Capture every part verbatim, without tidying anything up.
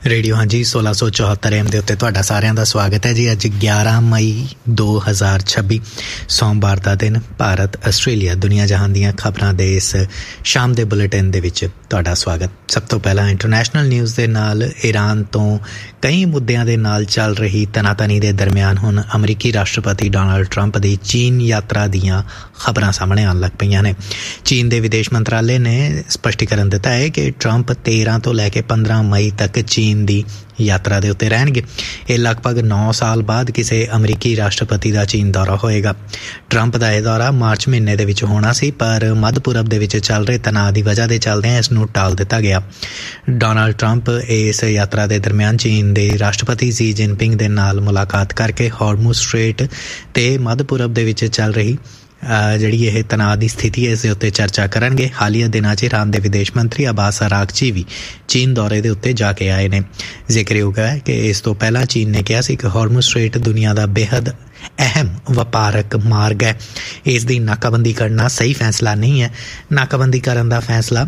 Radio ਹਾਂਜੀ सोलह सौ चौहत्तर एम ਦੇ ਉੱਤੇ ਤੁਹਾਡਾ ਸਾਰਿਆਂ ਦਾ ਸਵਾਗਤ ਹੈ ਜੀ। ਅੱਜ ਗਿਆਰਾਂ ਮਈ दो हज़ार छब्बी ਸੋਮਵਾਰ ਦਾ ਦਿਨ ਭਾਰਤ ਆਸਟ੍ਰੇਲੀਆ ਦੁਨੀਆ ਜਹਾਨ ਦੀਆਂ ਖਬਰਾਂ ਦੇ ਇਸ ਸ਼ਾਮ ਦੇ ਬੁਲੇਟਿਨ ਦੇ ਵਿੱਚ ਤੁਹਾਡਾ ਸਵਾਗਤ। ਸਭ ਤੋਂ ਪਹਿਲਾਂ ਇੰਟਰਨੈਸ਼ਨਲ ਨਿਊਜ਼ ਦੇ ਨਾਲ ਈਰਾਨ ਤੋਂ ਕਈ ਮੁੱਦਿਆਂ ਦੇ ਨਾਲ ਚੱਲ ਰਹੀ ਤਨਾਤਨੀ ਦੇ ਦਰਮਿਆਨ ਹੁਣ ਅਮਰੀਕੀ ਰਾਸ਼ਟਰਪਤੀ ਡੋਨਾਲਡ ਟਰੰਪ ਦੀ ਚੀਨ ਯਾਤਰਾ ਦੀਆਂ ਖਬਰਾਂ ਸਾਹਮਣੇ ਆਉਣ ਲੱਗ ਪਈਆਂ ਨੇ। ਚੀਨ ਦੇ ਵਿਦੇਸ਼ ਮੰਤਰਾਲੇ ਨੇ ਸਪਸ਼ਟੀਕਰਨ ਦਿੱਤਾ ਹੈ ਕਿ ਟਰੰਪ ਤੇਰਾਂ ਤੋਂ ਲੈ ਕੇ ਪੰਦਰਾਂ ਮਈ ਤੱਕ ਚੀਨ ਦੀ ਯਾਤਰਾ ਦੇ ਉੱਤੇ ਰਹਿਣਗੇ। ਇਹ ਲਗਭਗ ਨੌ ਸਾਲ ਬਾਅਦ ਕਿਸੇ ਅਮਰੀਕੀ ਰਾਸ਼ਟਰਪਤੀ ਦਾ ਚੀਨ ਦੌਰਾ ਹੋਏਗਾ। ਟਰੰਪ ਦਾ ਇਹ ਦੌਰਾ ਮਾਰਚ ਮਹੀਨੇ ਦੇ ਵਿੱਚ ਹੋਣਾ ਸੀ, ਪਰ ਮੱਧ ਪੂਰਬ ਦੇ ਵਿੱਚ ਚੱਲ ਰਹੇ ਤਣਾਅ ਦੀ ਵਜ੍ਹਾ ਦੇ ਚੱਲਦਿਆਂ ਇਸ ਨੂੰ ਟਾਲ ਦਿੱਤਾ ਗਿਆ। ਡੋਨਾਲਡ ਟਰੰਪ ਇਸ ਯਾਤਰਾ ਦੇ ਦਰਮਿਆਨ ਚੀਨ ਦੇ ਰਾਸ਼ਟਰਪਤੀ ਸ਼ੀ ਜਿਨਪਿੰਗ ਦੇ ਨਾਲ ਮੁਲਾਕਾਤ ਕਰਕੇ ਹਾਰਮੁਜ਼ ਸਟ੍ਰੇਟ ਤੇ ਮੱਧ ਪੂਰਬ ਦੇ ਵਿੱਚ ਚੱਲ ਰਹੀ ਜਿਹੜੀ ਇਹ ਤਣਾਅ ਦੀ ਸਥਿਤੀ ਹੈ ਇਸ ਦੇ ਉੱਤੇ ਚਰਚਾ ਕਰਨਗੇ। ਹਾਲੀਆ ਦਿਨਾਂ 'ਚ ਈਰਾਨ ਦੇ ਵਿਦੇਸ਼ ਮੰਤਰੀ ਅਬਾਸ ਅਰਾਗਚੀ ਵੀ ਚੀਨ ਦੌਰੇ ਦੇ ਉੱਤੇ ਜਾ ਕੇ ਆਏ ਨੇ। ਜ਼ਿਕਰਯੋਗ ਹੈ ਕਿ ਇਸ ਤੋਂ ਪਹਿਲਾਂ ਚੀਨ ਨੇ ਕਿਹਾ ਸੀ ਕਿ ਹਾਰਮੁਜ਼ ਸਟ੍ਰੇਟ ਦੁਨੀਆ ਦਾ ਬੇਹੱਦ ਅਹਿਮ ਵਪਾਰਕ ਮਾਰਗ ਹੈ, ਇਸ ਦੀ ਨਾਕਾਬੰਦੀ ਕਰਨਾ ਸਹੀ ਫੈਸਲਾ ਨਹੀਂ ਹੈ। ਨਾਕਾਬੰਦੀ ਕਰਨ ਦਾ ਫੈਸਲਾ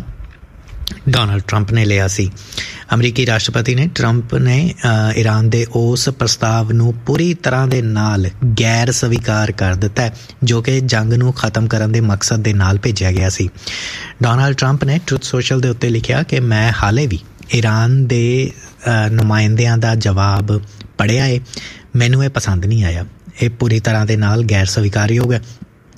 ਡੋਨਾਲਡ ਟਰੰਪ ਨੇ ਲਿਆ ਸੀ। ਅਮਰੀਕੀ ਰਾਸ਼ਟਰਪਤੀ ਨੇ ਟਰੰਪ ਨੇ ਈਰਾਨ ਦੇ ਉਸ ਪ੍ਰਸਤਾਵ ਨੂੰ ਪੂਰੀ ਤਰ੍ਹਾਂ ਦੇ ਨਾਲ ਗੈਰ ਸਵੀਕਾਰ ਕਰ ਦਿੱਤਾ ਜੋ ਕਿ ਜੰਗ ਨੂੰ ਖਤਮ ਕਰਨ ਦੇ ਮਕਸਦ ਦੇ ਨਾਲ ਭੇਜਿਆ ਗਿਆ ਸੀ। ਡੋਨਾਲਡ ਟਰੰਪ ਨੇ ਟਰੁਥ ਸੋਸ਼ਲ ਦੇ ਉੱਤੇ ਲਿਖਿਆ ਕਿ ਮੈਂ ਹਾਲੇ ਵੀ ਈਰਾਨ ਦੇ ਨੁਮਾਇੰਦਿਆਂ ਦਾ ਜਵਾਬ ਪੜ੍ਹਿਆ ਹੈ, ਮੈਨੂੰ ਇਹ ਪਸੰਦ ਨਹੀਂ ਆਇਆ, ਇਹ ਪੂਰੀ ਤਰ੍ਹਾਂ ਦੇ ਨਾਲ ਗੈਰ ਸਵੀਕਾਰਯੋਗ ਹੈ।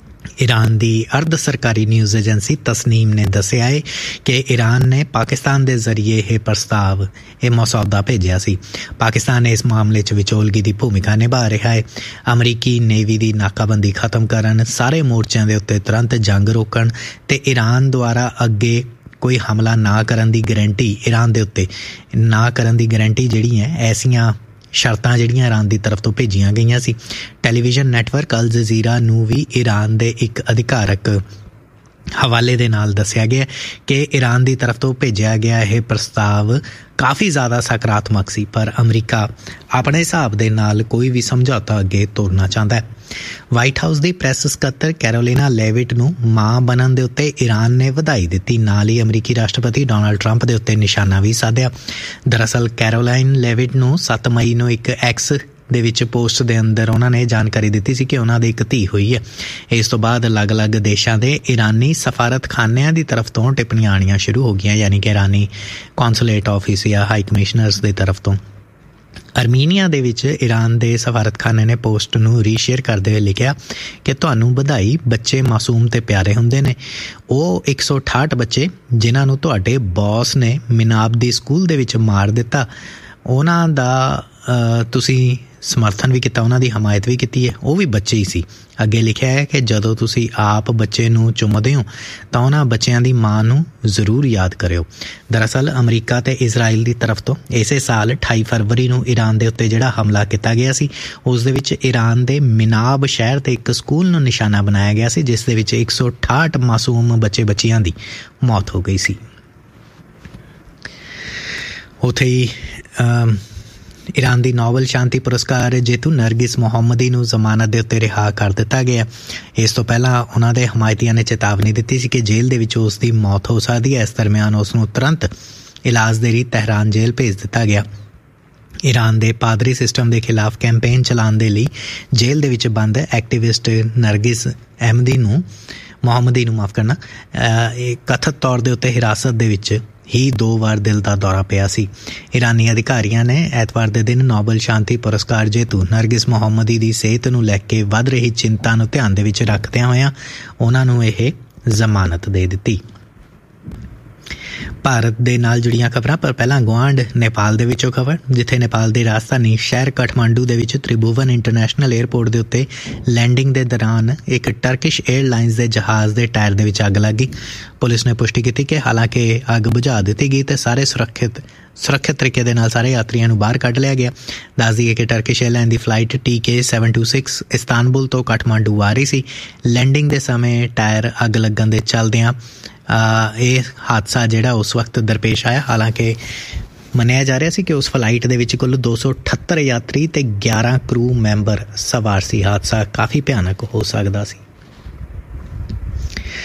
ਈਰਾਨ ਦੀ ਅਰਧ ਸਰਕਾਰੀ ਨਿਊਜ਼ ਏਜੰਸੀ ਤਸਨੀਮ ਨੇ ਦੱਸਿਆ ਹੈ ਕਿ ਈਰਾਨ ਨੇ ਪਾਕਿਸਤਾਨ ਦੇ ਜ਼ਰੀਏ ਇਹ ਪ੍ਰਸਤਾਵ ਇਹ ਮਸੌਦਾ ਭੇਜਿਆ ਸੀ। ਪਾਕਿਸਤਾਨ ਇਸ ਮਾਮਲੇ 'ਚ ਵਿਚੋਲਗੀ ਦੀ ਭੂਮਿਕਾ ਨਿਭਾ ਰਿਹਾ ਹੈ। ਅਮਰੀਕੀ ਨੇਵੀ ਦੀ ਨਾਕਾਬੰਦੀ ਖਤਮ ਕਰਨ, ਸਾਰੇ ਮੋਰਚਿਆਂ ਦੇ ਉੱਤੇ ਤੁਰੰਤ ਜੰਗ ਰੋਕਣ ਤੇ ਈਰਾਨ ਦੁਆਰਾ ਅੱਗੇ ਕੋਈ ਹਮਲਾ ਨਾ ਕਰਨ ਦੀ ਗਰੰਟੀ ਈਰਾਨ ਦੇ ਉੱਤੇ ਨਾ ਕਰਨ ਦੀ ਗਰੰਟੀ ਜਿਹੜੀ ਹੈ, ਐਸੀਆਂ ਸ਼ਰਤਾਂ ਜਿਹੜੀਆਂ ਈਰਾਨ ਦੀ ਤਰਫ ਤੋਂ ਭੇਜੀਆਂ ਗਈਆਂ ਸੀ। ਟੈਲੀਵਿਜ਼ਨ ਨੈਟਵਰਕ ਅਲ ਜਜ਼ੀਰਾ ਨੂੰ ਵੀ ਈਰਾਨ ਦੇ ਇੱਕ ਅਧਿਕਾਰਕ ਹਵਾਲੇ ਦੇ ਨਾਲ ਦੱਸਿਆ ਗਿਆ ਕਿ ਈਰਾਨ ਦੀ ਤਰਫ ਤੋਂ ਭੇਜਿਆ ਗਿਆ ਇਹ ਪ੍ਰਸਤਾਵ ਕਾਫੀ ਜ਼ਿਆਦਾ ਸਕਾਰਾਤਮਕ ਸੀ, ਪਰ ਅਮਰੀਕਾ ਆਪਣੇ ਹਿਸਾਬ ਦੇ ਨਾਲ ਕੋਈ ਵੀ ਸਮਝੌਤਾ ਅੱਗੇ ਤੋਰਨਾ ਚਾਹੁੰਦਾ ਹੈ। ਵਾਈਟ ਹਾਊਸ ਦੀ ਪ੍ਰੈਸ ਸਕੱਤਰ ਕੈਰੋਲੀਨਾ ਲੈਵਿਟ ਨੂੰ ਮਾਂ ਬਣਨ ਦੇ ਉੱਤੇ ਈਰਾਨ ਨੇ ਵਧਾਈ ਦਿੱਤੀ, ਨਾਲ ਹੀ ਅਮਰੀਕੀ ਰਾਸ਼ਟਰਪਤੀ ਡੋਨਾਲਡ ਟਰੰਪ ਦੇ ਉੱਤੇ ਨਿਸ਼ਾਨਾ ਵੀ ਸਾਧਿਆ। ਦਰਅਸਲ ਕੈਰੋਲਾਈਨ ਲੈਵਿਟ ਨੂੰ ਸੱਤ ਮਈ ਨੂੰ ਇੱਕ ਐਕਸ ਦੇ ਵਿੱਚ ਪੋਸਟ ਦੇ ਅੰਦਰ ਉਹਨਾਂ ਨੇ ਜਾਣਕਾਰੀ ਦਿੱਤੀ ਸੀ ਕਿ ਉਹਨਾਂ ਦੀ ਇੱਕ ਧੀ ਹੋਈ ਹੈ। ਇਸ ਤੋਂ ਬਾਅਦ ਅਲੱਗ-ਅਲੱਗ ਦੇਸ਼ਾਂ ਦੇ ਈਰਾਨੀ ਸਫਾਰਤਖਾਨਿਆਂ ਦੀ ਤਰਫ ਤੋਂ ਟਿੱਪਣੀਆਂ ਆਉਣੀਆਂ ਸ਼ੁਰੂ ਹੋ ਗਈਆਂ, ਯਾਨੀ ਕਿ ਈਰਾਨੀ ਕੌਂਸੂਲੇਟ ਆਫਿਸ ਜਾਂ ਹਾਈ ਕਮਿਸ਼ਨਰਸ ਦੀ ਤਰਫ ਤੋਂ। ਅਰਮੀਨੀਆ ਦੇ ਵਿੱਚ ਈਰਾਨ ਦੇ ਸਫਾਰਤਖਾਨੇ ਨੇ ਪੋਸਟ ਨੂੰ ਰੀਸ਼ੇਅਰ ਕਰਦੇ ਹੋਏ ਲਿਖਿਆ ਕਿ ਤੁਹਾਨੂੰ ਵਧਾਈ, ਬੱਚੇ ਮਾਸੂਮ ਤੇ ਪਿਆਰੇ ਹੁੰਦੇ ਨੇ। ਉਹ ਇੱਕ ਸੌ ਅਠਾਹਠ ਬੱਚੇ ਜਿਨ੍ਹਾਂ ਨੂੰ ਤੁਹਾਡੇ ਬੌਸ ਨੇ ਮਿਨਾਬ ਦੀ ਸਕੂਲ ਦੇ ਵਿੱਚ ਮਾਰ ਦਿੱਤਾ, ਉਹਨਾਂ ਦਾ ਤੁਸੀਂ ਸਮਰਥਨ ਵੀ ਕੀਤਾ, ਉਹਨਾਂ ਦੀ ਹਮਾਇਤ ਵੀ ਕੀਤੀ ਹੈ, ਉਹ ਵੀ ਬੱਚੇ ਹੀ ਸੀ। ਅੱਗੇ ਲਿਖਿਆ ਹੈ ਕਿ ਜਦੋਂ ਤੁਸੀਂ ਆਪ ਬੱਚੇ ਨੂੰ ਚੁੰਮਦੇ ਹੋ ਤਾਂ ਉਹਨਾਂ ਬੱਚਿਆਂ ਦੀ ਮਾਂ ਨੂੰ ਜ਼ਰੂਰ ਯਾਦ ਕਰਿਓ। ਦਰਅਸਲ ਅਮਰੀਕਾ ਤੇ ਇਜ਼ਰਾਈਲ ਦੀ ਤਰਫ ਤੋਂ ਇਸੇ ਸਾਲ ਅਠਾਈ ਫਰਵਰੀ ਨੂੰ ਈਰਾਨ ਦੇ ਉੱਤੇ ਜਿਹੜਾ ਹਮਲਾ ਕੀਤਾ ਗਿਆ ਸੀ, ਉਸ ਦੇ ਵਿੱਚ ਈਰਾਨ ਦੇ ਮਿਨਾਬ ਸ਼ਹਿਰ ਤੇ ਇੱਕ ਸਕੂਲ ਨੂੰ ਨਿਸ਼ਾਨਾ ਬਣਾਇਆ ਗਿਆ ਸੀ, ਜਿਸ ਦੇ ਵਿੱਚ ਇੱਕ ਸੌ ਅਠਾਹਠ ਮਾਸੂਮ ਬੱਚੇ ਬੱਚੀਆਂ ਦੀ ਮੌਤ ਹੋ ਗਈ ਸੀ। ਉੱਥੇ ਹੀ ਈਰਾਨ ਦੀ ਨੋਬਲ ਸ਼ਾਂਤੀ ਪੁਰਸਕਾਰ ਜੇਤੂ ਨਰਗਿਸ ਮੁਹੰਮਦੀ ਨੂੰ ਜ਼ਮਾਨਤ ਦੇ ਉੱਤੇ ਰਿਹਾ ਕਰ ਦਿੱਤਾ ਗਿਆ। ਇਸ ਤੋਂ ਪਹਿਲਾਂ ਉਹਨਾਂ ਦੇ ਹਮਾਇਤੀਆਂ ਨੇ ਚੇਤਾਵਨੀ ਦਿੱਤੀ ਸੀ ਕਿ ਜੇਲ੍ਹ ਦੇ ਵਿੱਚ ਉਸ ਦੀ ਮੌਤ ਹੋ ਸਕਦੀ ਹੈ। ਇਸ ਦਰਮਿਆਨ ਉਸ ਨੂੰ ਤੁਰੰਤ ਇਲਾਜ ਦੇ ਲਈ ਤਹਿਰਾਨ ਜੇਲ੍ਹ ਭੇਜ ਦਿੱਤਾ ਗਿਆ। ਈਰਾਨ ਦੇ ਪਾਦਰੀ ਸਿਸਟਮ ਦੇ ਖਿਲਾਫ ਕੈਂਪੇਨ ਚਲਾਉਣ ਦੇ ਲਈ ਜੇਲ੍ਹ ਦੇ ਵਿੱਚ ਬੰਦ ਐਕਟਿਵਿਸਟ ਨਰਗਿਸ ਅਹਿਮਦੀ ਨੂੰ ਮੁਹੰਮਦੀ ਨੂੰ ਮਾਫ ਕਰਨਾ ਇਹ ਕਥਿਤ ਤੌਰ ਦੇ ਉੱਤੇ ਹਿਰਾਸਤ ਦੇ ਵਿੱਚ ਹੀ ਦੋ ਵਾਰ ਦਿਲ ਦਾ ਦੌਰਾ ਪਿਆ ਸੀ। ਈਰਾਨੀ ਅਧਿਕਾਰੀਆਂ ਨੇ ਐਤਵਾਰ ਦੇ ਦਿਨ ਨੋਬਲ ਸ਼ਾਂਤੀ ਪੁਰਸਕਾਰ ਜੇਤੂ ਨਰਗਿਸ ਮੁਹੰਮਦੀ ਦੀ ਸਿਹਤ ਨੂੰ ਲੈ ਕੇ ਵੱਧ ਰਹੀ ਚਿੰਤਾ ਨੂੰ ਧਿਆਨ ਦੇ ਵਿੱਚ ਰੱਖਦਿਆਂ ਹੋਇਆਂ ਉਹਨਾਂ ਨੂੰ ਇਹ ਜ਼ਮਾਨਤ ਦੇ ਦਿੱਤੀ। ਭਾਰਤ ਦੇ ਨਾਲ ਜੁੜੀਆਂ ਖਬਰਾਂ, ਪਰ ਪਹਿਲਾਂ ਗੁਆਂਢ ਨੇਪਾਲ ਦੇ ਵਿੱਚੋਂ ਖਬਰ, ਜਿੱਥੇ ਨੇਪਾਲ ਦੀ ਰਾਜਧਾਨੀ ਸ਼ਹਿਰ ਕਾਠਮਾਂਡੂ ਦੇ ਵਿੱਚ ਤ੍ਰਿਭੁਵਨ ਇੰਟਰਨੈਸ਼ਨਲ ਏਅਰਪੋਰਟ ਦੇ ਉੱਤੇ ਲੈਂਡਿੰਗ ਦੇ ਦੌਰਾਨ ਇੱਕ ਟਰਕਿਸ਼ ਏਅਰਲਾਈਨਸ ਦੇ ਜਹਾਜ਼ ਦੇ ਟਾਇਰ ਦੇ ਵਿੱਚ ਅੱਗ ਲੱਗ ਗਈ। ਪੁਲਿਸ ਨੇ ਪੁਸ਼ਟੀ ਕੀਤੀ ਕਿ ਹਾਲਾਂਕਿ ਅੱਗ ਬੁਝਾ ਦਿੱਤੀ ਗਈ ਤੇ ਸਾਰੇ ਸੁਰੱਖਿਅਤ ਸੁਰੱਖਿਅਤ ਤਰੀਕੇ ਦੇ ਨਾਲ ਸਾਰੇ ਯਾਤਰੀਆਂ ਨੂੰ ਬਾਹਰ ਕੱਢ ਲਿਆ ਗਿਆ। ਦੱਸ ਦਈਏ ਕਿ ਟਰਕਿਸ਼ ਏਅਰਲਾਈਨ ਦੀ flight T K seven two six Istanbul ਤੋਂ ਕਾਠਮਾਂਡੂ ਆ ਰਹੀ ਸੀ। ਲੈਂਡਿੰਗ ਦੇ ਸਮੇਂ ਟਾਇਰ ਅੱਗ ਲੱਗਣ ਦੇ ਚੱਲਦਿਆਂ ਇਹ ਹਾਦਸਾ ਜਿਹੜਾ ਉਸ ਵਕਤ ਦਰਪੇਸ਼ ਆਇਆ। ਹਾਲਾਂਕਿ ਮੰਨਿਆ ਜਾ ਰਿਹਾ ਸੀ ਕਿ ਉਸ ਫਲਾਈਟ ਦੇ ਵਿੱਚ ਕੁੱਲ ਦੋ ਸੌ ਅਠੱਤਰ ਯਾਤਰੀ ਤੇ ਗਿਆਰਾਂ ਕਰੂ ਮੈਂਬਰ ਸਵਾਰ ਸੀ। ਹਾਦਸਾ ਕਾਫੀ ਭਿਆਨਕ ਹੋ ਸਕਦਾ ਸੀ।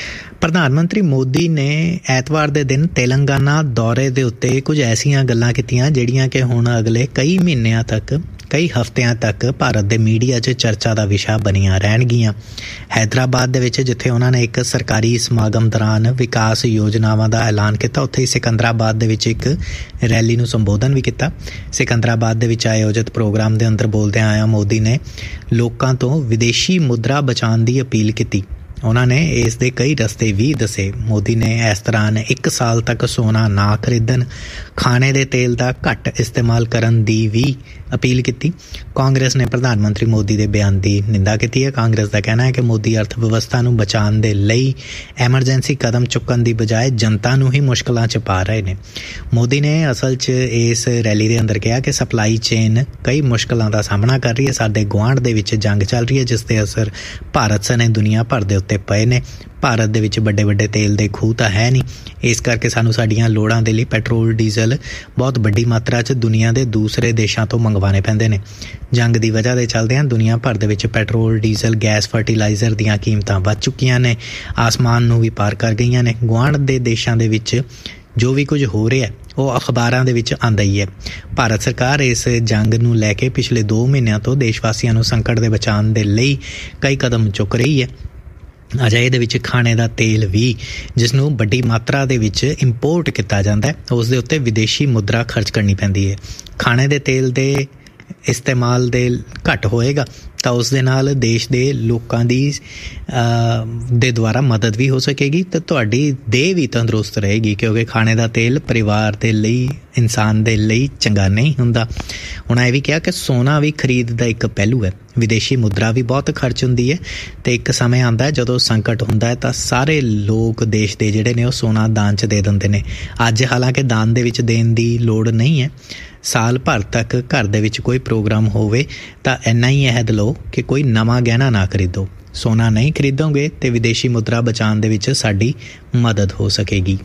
ਪ੍ਰਧਾਨ ਮੰਤਰੀ ਮੋਦੀ ਨੇ ਐਤਵਾਰ ਦੇ ਦਿਨ ਤੇਲੰਗਾਨਾ ਦੌਰੇ ਦੇ ਉੱਤੇ ਕੁਝ ਐਸੀਆਂ ਗੱਲਾਂ ਕੀਤੀਆਂ ਜਿਹੜੀਆਂ ਕਿ ਹੁਣ ਅਗਲੇ ਕਈ ਮਹੀਨਿਆਂ ਤੱਕ ਕਈ ਹਫ਼ਤਿਆਂ ਤੱਕ ਭਾਰਤ ਦੇ ਮੀਡੀਆ 'ਚ ਚਰਚਾ ਦਾ ਵਿਸ਼ਾ ਬਣੀਆਂ ਰਹਿਣਗੀਆਂ। ਹੈਦਰਾਬਾਦ ਦੇ ਵਿੱਚ ਜਿੱਥੇ ਉਹਨਾਂ ਨੇ ਇੱਕ ਸਰਕਾਰੀ ਸਮਾਗਮ ਦੌਰਾਨ ਵਿਕਾਸ ਯੋਜਨਾਵਾਂ ਦਾ ਐਲਾਨ ਕੀਤਾ, ਉੱਥੇ ਹੀ ਸਿਕੰਦਰਾਬਾਦ ਦੇ ਵਿੱਚ ਇੱਕ ਰੈਲੀ ਨੂੰ ਸੰਬੋਧਨ ਵੀ ਕੀਤਾ। ਸਿਕੰਦਰਾਬਾਦ ਦੇ ਵਿੱਚ ਆਯੋਜਿਤ ਪ੍ਰੋਗਰਾਮ ਦੇ ਅੰਦਰ ਬੋਲਦਿਆਂ ਆਇਆ ਮੋਦੀ ਨੇ ਲੋਕਾਂ ਤੋਂ ਵਿਦੇਸ਼ੀ ਮੁਦਰਾ ਬਚਾਉਣ ਦੀ ਅਪੀਲ ਕੀਤੀ। ਉਹਨਾਂ ਨੇ ਇਸ ਦੇ ਕਈ ਰਸਤੇ ਵੀ ਦੱਸੇ। ਮੋਦੀ ਨੇ ਇਸ ਦੌਰਾਨ ਇੱਕ ਸਾਲ ਤੱਕ ਸੋਨਾ ਨਾ ਖਰੀਦਣ, ਖਾਣੇ ਦੇ ਤੇਲ ਦਾ ਘੱਟ ਇਸਤੇਮਾਲ ਕਰਨ ਦੀ ਵੀ ਅਪੀਲ ਕੀਤੀ। ਕਾਂਗਰਸ ਨੇ ਪ੍ਰਧਾਨ ਮੰਤਰੀ ਮੋਦੀ ਦੇ ਬਿਆਨ ਦੀ ਨਿੰਦਾ ਕੀਤੀ ਹੈ। ਕਾਂਗਰਸ ਦਾ ਕਹਿਣਾ ਹੈ ਕਿ ਮੋਦੀ ਅਰਥ ਵਿਵਸਥਾ ਨੂੰ ਬਚਾਉਣ ਦੇ ਲਈ ਐਮਰਜੈਂਸੀ ਕਦਮ ਚੁੱਕਣ ਦੀ ਬਜਾਏ ਜਨਤਾ ਨੂੰ ਹੀ ਮੁਸ਼ਕਲਾਂ 'ਚ ਪਾ ਰਹੇ ਨੇ। ਮੋਦੀ ਨੇ ਅਸਲ 'ਚ ਇਸ ਰੈਲੀ ਦੇ ਅੰਦਰ ਕਿਹਾ ਕਿ ਸਪਲਾਈ ਚੇਨ ਕਈ ਮੁਸ਼ਕਲਾਂ ਦਾ ਸਾਹਮਣਾ ਕਰ ਰਹੀ ਹੈ। ਸਾਡੇ ਗੁਆਂਢ ਦੇ ਵਿੱਚ ਜੰਗ ਚੱਲ ਰਹੀ ਹੈ ਜਿਸ ਦੇ ਅਸਰ ਭਾਰਤ ਸਣੇ ਦੁਨੀਆ ਭਰ ਦੇ ਉੱਤੇ ਪਏ ਨੇ। ਭਾਰਤ ਦੇ ਵਿੱਚ ਵੱਡੇ ਵੱਡੇ ਤੇਲ ਦੇ ਖੂਹ ਤਾਂ ਹੈ ਨਹੀਂ, ਇਸ ਕਰਕੇ ਸਾਨੂੰ ਸਾਡੀਆਂ ਲੋੜਾਂ ਦੇ ਲਈ ਪੈਟਰੋਲ ਡੀਜ਼ਲ ਬਹੁਤ ਵੱਡੀ ਮਾਤਰਾ 'ਚ ਦੁਨੀਆ ਦੇ ਦੂਸਰੇ ਦੇਸ਼ਾਂ ਤੋਂ ਮੰਗਵਾਉਣੇ ਪੈਂਦੇ ਨੇ। ਜੰਗ ਦੀ ਵਜ੍ਹਾ ਦੇ ਚੱਲਦਿਆਂ ਦੁਨੀਆ ਭਰ ਦੇ ਵਿੱਚ ਪੈਟਰੋਲ ਡੀਜ਼ਲ ਗੈਸ ਫਰਟੀਲਾਈਜ਼ਰ ਦੀਆਂ ਕੀਮਤਾਂ ਵੱਧ ਚੁੱਕੀਆਂ ਨੇ, ਆਸਮਾਨ ਨੂੰ ਵੀ ਪਾਰ ਕਰ ਗਈਆਂ ਨੇ। ਗੁਆਂਢ ਦੇ ਦੇਸ਼ਾਂ ਦੇ ਵਿੱਚ ਜੋ ਵੀ ਕੁਝ ਹੋ ਰਿਹਾ ਉਹ ਅਖਬਾਰਾਂ ਦੇ ਵਿੱਚ ਆਉਂਦਾ ਹੀ ਹੈ। ਭਾਰਤ ਸਰਕਾਰ ਇਸ ਜੰਗ ਨੂੰ ਲੈ ਕੇ ਪਿਛਲੇ ਦੋ ਮਹੀਨਿਆਂ ਤੋਂ ਦੇਸ਼ ਵਾਸੀਆਂ ਨੂੰ ਸੰਕਟ ਦੇ ਬਚਾਉਣ ਦੇ ਲਈ ਕਈ ਕਦਮ ਚੁੱਕ ਰਹੀ ਹੈ। ਅਜਿਹੇ ਦੇ ਵਿੱਚ ਖਾਣੇ ਦਾ ਤੇਲ ਵੀ, ਜਿਸ ਨੂੰ ਵੱਡੀ ਮਾਤਰਾ ਦੇ ਵਿੱਚ ਇੰਪੋਰਟ ਕੀਤਾ ਜਾਂਦਾ ਹੈ, ਉਸ ਦੇ ਉੱਤੇ ਵਿਦੇਸ਼ੀ ਮੁਦਰਾ ਖਰਚ ਕਰਨੀ ਪੈਂਦੀ ਹੈ। ਖਾਣੇ ਦੇ ਤੇਲ ਦੇ ਇਸਤੇਮਾਲ ਦੇ ਘੱਟ ਹੋਏਗਾ ਤਾਂ ਉਸ ਦੇ ਨਾਲ ਦੇਸ਼ ਦੇ ਲੋਕਾਂ ਦੀ ਦੇ ਦੁਆਰਾ ਮਦਦ ਵੀ ਹੋ ਸਕੇਗੀ ਅਤੇ ਤੁਹਾਡੀ ਦੇਹ ਵੀ ਤੰਦਰੁਸਤ ਰਹੇਗੀ, ਕਿਉਂਕਿ ਖਾਣੇ ਦਾ ਤੇਲ ਪਰਿਵਾਰ ਦੇ ਲਈ, ਇਨਸਾਨ ਦੇ ਲਈ ਚੰਗਾ ਨਹੀਂ ਹੁੰਦਾ। ਉਹਨਾਂ ਇਹ ਵੀ ਕਿਹਾ ਕਿ ਸੋਨਾ ਵੀ ਖਰੀਦ ਦਾ ਇੱਕ ਪਹਿਲੂ ਹੈ। ਵਿਦੇਸ਼ੀ ਮੁਦਰਾ ਵੀ ਬਹੁਤ ਖਰਚ ਹੁੰਦੀ ਹੈ ਅਤੇ ਇੱਕ ਸਮੇਂ ਆਉਂਦਾ ਹੈ ਜਦੋਂ ਸੰਕਟ ਹੁੰਦਾ ਹੈ ਤਾਂ ਸਾਰੇ ਲੋਕ ਦੇਸ਼ ਦੇ ਜਿਹੜੇ ਨੇ ਉਹ ਸੋਨਾ ਦਾਨ 'ਚ ਦੇ ਦਿੰਦੇ ਨੇ। ਅੱਜ ਹਾਲਾਂਕਿ ਦਾਨ ਦੇ ਵਿੱਚ ਦੇਣ ਦੀ ਲੋੜ ਨਹੀਂ ਹੈ। ਸਾਲ ਭਰ ਤੱਕ ਘਰ ਦੇ ਵਿੱਚ ਕੋਈ ਪ੍ਰੋਗਰਾਮ ਹੋਵੇ ਤਾਂ ਇੰਨਾ ਹੀ ਅਹਿਦ ਲਓ ਕਿ ਕੋਈ ਨਵਾਂ ਗਹਿਣਾ ਨਾ ਖਰੀਦੋ। ਸੋਨਾ ਨਹੀਂ ਖਰੀਦੋਗੇ ਅਤੇ ਵਿਦੇਸ਼ੀ ਮੁਦਰਾ ਬਚਾਉਣ ਦੇ ਵਿੱਚ ਸਾਡੀ ਮਦਦ ਹੋ ਸਕੇਗੀ।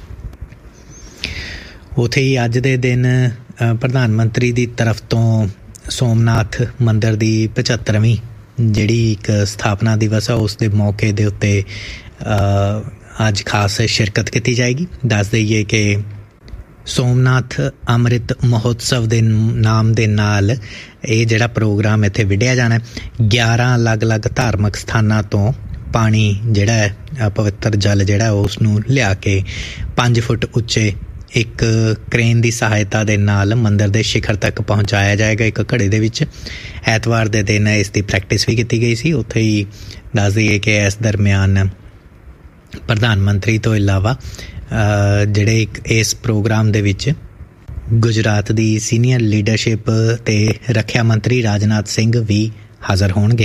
ਉੱਥੇ ਹੀ ਅੱਜ ਦੇ ਦਿਨ ਪ੍ਰਧਾਨ ਮੰਤਰੀ ਦੀ ਤਰਫ ਤੋਂ ਸੋਮਨਾਥ ਮੰਦਰ ਦੀ ਪਝੱਤਰਵੀਂ ਜਿਹੜੀ ਇੱਕ ਸਥਾਪਨਾ ਦਿਵਸ ਹੈ ਉਸ ਦੇ ਮੌਕੇ ਦੇ ਉੱਤੇ ਅੱਜ ਖਾਸ ਸ਼ਿਰਕਤ ਕੀਤੀ ਜਾਏਗੀ। ਦੱਸ ਦਈਏ ਕਿ ਸੋਮਨਾਥ ਅੰਮ੍ਰਿਤ ਮਹੋਤਸਵ ਦੇ ਨਾਮ ਦੇ ਨਾਲ ਇਹ ਜਿਹੜਾ ਪ੍ਰੋਗਰਾਮ ਇੱਥੇ ਵਿੱਢਿਆ ਜਾਣਾ। ਗਿਆਰਾਂ ਅਲੱਗ-ਅਲੱਗ ਧਾਰਮਿਕ ਸਥਾਨਾਂ ਤੋਂ ਪਾਣੀ ਜਿਹੜਾ ਹੈ, ਪਵਿੱਤਰ ਜਲ ਜਿਹੜਾ ਉਸ ਨੂੰ ਲਿਆ ਕੇ ਪੰਜ ਫੁੱਟ ਉੱਚੇ ਇੱਕ ਕ੍ਰੇਨ ਦੀ ਸਹਾਇਤਾ ਦੇ ਨਾਲ ਮੰਦਰ ਦੇ ਸ਼ਿਖਰ ਤੱਕ ਪਹੁੰਚਾਇਆ ਜਾਏਗਾ ਇੱਕ ਘੜੇ ਦੇ ਵਿੱਚ। ਐਤਵਾਰ ਦੇ ਦਿਨ ਇਸ ਦੀ ਪ੍ਰੈਕਟਿਸ ਵੀ ਕੀਤੀ ਗਈ ਸੀ। ਉੱਥੇ ਹੀ ਦੱਸ ਦਈਏ ਕਿ ਇਸ ਦਰਮਿਆਨ ਪ੍ਰਧਾਨ ਮੰਤਰੀ ਤੋਂ ਇਲਾਵਾ ਜਿਹੜੇ ਇੱਕ ਇਸ ਪ੍ਰੋਗਰਾਮ ਦੇ ਵਿੱਚ ਗੁਜਰਾਤ ਦੀ ਸੀਨੀਅਰ ਲੀਡਰਸ਼ਿਪ ਅਤੇ ਰੱਖਿਆ ਮੰਤਰੀ ਰਾਜਨਾਥ ਸਿੰਘ ਵੀ ਹਾਜ਼ਰ ਹੋਣਗੇ।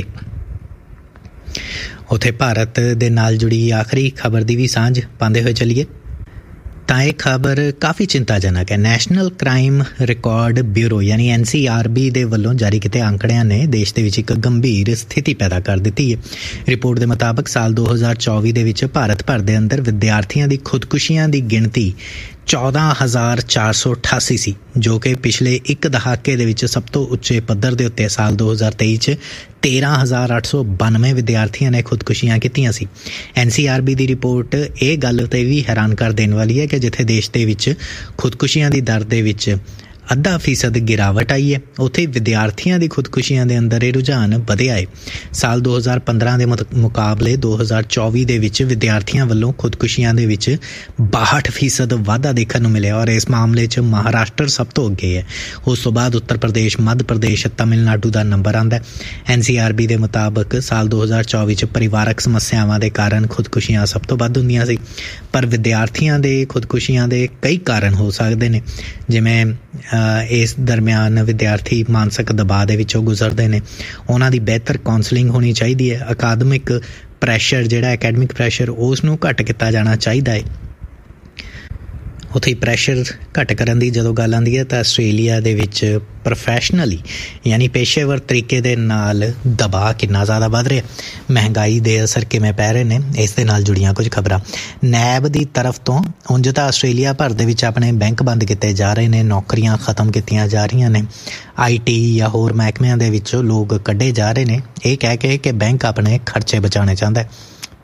ਉੱਥੇ ਭਾਰਤ ਦੇ ਨਾਲ ਜੁੜੀ ਆਖਰੀ ਖਬਰ ਦੀ ਵੀ ਸਾਂਝ ਪਾਉਂਦੇ ਹੋਏ ਚੱਲੀਏ ਤਾਂ ਇਹ ਖਬਰ ਕਾਫੀ ਚਿੰਤਾਜਨਕ ਹੈ। ਨੈਸ਼ਨਲ ਕ੍ਰਾਈਮ ਰਿਕਾਰਡ ਬਿਊਰੋ ਯਾਨੀ ਐਨ ਸੀ ਆਰ ਬੀ ਦੇ ਵੱਲੋਂ ਜਾਰੀ ਕੀਤੇ ਅੰਕੜਿਆਂ ਨੇ ਦੇਸ਼ ਦੇ ਵਿੱਚ ਇੱਕ ਗੰਭੀਰ ਸਥਿਤੀ ਪੈਦਾ ਕਰ ਦਿੱਤੀ ਹੈ। ਰਿਪੋਰਟ ਦੇ ਮੁਤਾਬਕ ਸਾਲ ਦੋ ਹਜ਼ਾਰ ਚੌਵੀ ਦੇ ਵਿੱਚ ਭਾਰਤ ਭਰ ਦੇ ਅੰਦਰ ਵਿਦਿਆਰਥੀਆਂ ਦੀ ਖੁਦਕੁਸ਼ੀਆਂ ਦੀ ਗਿਣਤੀ ਚੌਦਾਂ ਹਜ਼ਾਰ ਚਾਰ ਸੌ ਅਠਾਸੀ ਸੀ, ਜੋ ਕਿ ਪਿਛਲੇ ਇੱਕ ਦਹਾਕੇ ਦੇ ਵਿੱਚ ਸਭ ਤੋਂ ਉੱਚੇ ਪੱਧਰ ਦੇ ਉੱਤੇ ਸਾਲ ਦੋ ਹਜ਼ਾਰ ਤੇਈ 'ਚ ਤੇਰ੍ਹਾਂ ਹਜ਼ਾਰ ਅੱਠ ਸੌ ਬਾਨਵੇਂ ਵਿਦਿਆਰਥੀਆਂ ਨੇ ਖੁਦਕੁਸ਼ੀਆਂ ਕੀਤੀਆਂ ਸੀ। ਐਨ ਸੀ ਆਰ ਬੀ ਦੀ ਰਿਪੋਰਟ ਇਹ ਗੱਲ 'ਤੇ ਵੀ ਹੈਰਾਨ ਕਰ ਦੇਣ ਵਾਲੀ ਹੈ ਕਿ ਜਿੱਥੇ ਦੇਸ਼ ਦੇ ਵਿੱਚ ਖੁਦਕੁਸ਼ੀਆਂ ਦੀ ਦਰ ਦੇ ਵਿੱਚ ਅੱਧਾ ਫੀਸਦ ਗਿਰਾਵਟ ਆਈ ਹੈ, ਉੱਥੇ ਵਿਦਿਆਰਥੀਆਂ ਦੀ ਖੁਦਕੁਸ਼ੀਆਂ ਦੇ ਅੰਦਰ ਇਹ ਰੁਝਾਨ ਵਧਿਆ ਹੈ। ਸਾਲ ਦੋ ਹਜ਼ਾਰ ਪੰਦਰਾਂ ਦੇ ਮੁਕਾਬਲੇ ਦੋ ਹਜ਼ਾਰ ਚੌਵੀ ਦੇ ਵਿੱਚ ਵਿਦਿਆਰਥੀਆਂ ਵੱਲੋਂ ਖੁਦਕੁਸ਼ੀਆਂ ਦੇ ਵਿੱਚ ਬਾਹਠ ਫੀਸਦ ਵਾਧਾ ਦੇਖਣ ਨੂੰ ਮਿਲਿਆ ਔਰ ਇਸ ਮਾਮਲੇ 'ਚ ਮਹਾਰਾਸ਼ਟਰ ਸਭ ਤੋਂ ਅੱਗੇ ਹੈ। ਉਸ ਤੋਂ ਬਾਅਦ ਉੱਤਰ ਪ੍ਰਦੇਸ਼, ਮੱਧ ਪ੍ਰਦੇਸ਼, ਤਮਿਲਨਾਡੂ ਦਾ ਨੰਬਰ ਆਉਂਦਾ। ਐਨ ਸੀ ਆਰ ਬੀ ਦੇ ਮੁਤਾਬਕ ਸਾਲ ਦੋ ਹਜ਼ਾਰ ਚੌਵੀ 'ਚ ਪਰਿਵਾਰਕ ਸਮੱਸਿਆਵਾਂ ਦੇ ਕਾਰਨ ਖੁਦਕੁਸ਼ੀਆਂ ਸਭ ਤੋਂ ਵੱਧ ਹੁੰਦੀਆਂ ਸੀ, ਪਰ ਵਿਦਿਆਰਥੀਆਂ ਦੇ ਖੁਦਕੁਸ਼ੀਆਂ ਦੇ ਕਈ ਕਾਰਨ ਹੋ ਸਕਦੇ ਨੇ, ਜਿਵੇਂ ਇਸ ਦਰਮਿਆਨ ਵਿਦਿਆਰਥੀ ਮਾਨਸਿਕ ਦਬਾਅ ਦੇ ਵਿੱਚੋਂ ਗੁਜ਼ਰਦੇ ਨੇ, ਉਹਨਾਂ ਦੀ ਬਿਹਤਰ ਕਾਉਂਸਲਿੰਗ ਹੋਣੀ ਚਾਹੀਦੀ ਹੈ। ਅਕਾਦਮਿਕ ਪ੍ਰੈਸ਼ਰ ਜਿਹੜਾ ਅਕੈਡਮਿਕ ਪ੍ਰੈਸ਼ਰ ਉਸ ਨੂੰ ਘੱਟ ਕੀਤਾ ਜਾਣਾ ਚਾਹੀਦਾ ਹੈ। ਉੱਥੇ ਪ੍ਰੈਸ਼ਰ ਘੱਟ ਕਰਨ ਦੀ ਜਦੋਂ ਗੱਲ ਆਉਂਦੀ ਹੈ ਤਾਂ ਆਸਟ੍ਰੇਲੀਆ ਦੇ ਵਿੱਚ ਪ੍ਰੋਫੈਸ਼ਨਲੀ ਯਾਨੀ ਪੇਸ਼ੇਵਰ ਤਰੀਕੇ ਦੇ ਨਾਲ ਦਬਾਅ ਕਿੰਨਾ ਜ਼ਿਆਦਾ ਵੱਧ ਰਿਹਾ, ਮਹਿੰਗਾਈ ਦੇ ਅਸਰ ਕਿਵੇਂ ਪੈ ਰਹੇ ਨੇ, ਇਸ ਦੇ ਨਾਲ ਜੁੜੀਆਂ ਕੁਝ ਖਬਰਾਂ। ਨੈਬ ਦੀ ਤਰਫ ਤੋਂ ਉਂਝ ਤਾਂ ਆਸਟ੍ਰੇਲੀਆ ਭਰ ਦੇ ਵਿੱਚ ਆਪਣੇ ਬੈਂਕ ਬੰਦ ਕੀਤੇ ਜਾ ਰਹੇ ਨੇ, ਨੌਕਰੀਆਂ ਖਤਮ ਕੀਤੀਆਂ ਜਾ ਰਹੀਆਂ ਨੇ, ਆਈ ਟੀ ਜਾਂ ਹੋਰ ਮਹਿਕਮਿਆਂ ਦੇ ਵਿੱਚੋਂ ਲੋਕ ਕੱਢੇ ਜਾ ਰਹੇ ਨੇ, ਇਹ ਕਹਿ ਕੇ ਕਿ ਬੈਂਕ ਆਪਣੇ ਖਰਚੇ ਬਚਾਉਣੇ ਚਾਹੁੰਦਾ ਹੈ।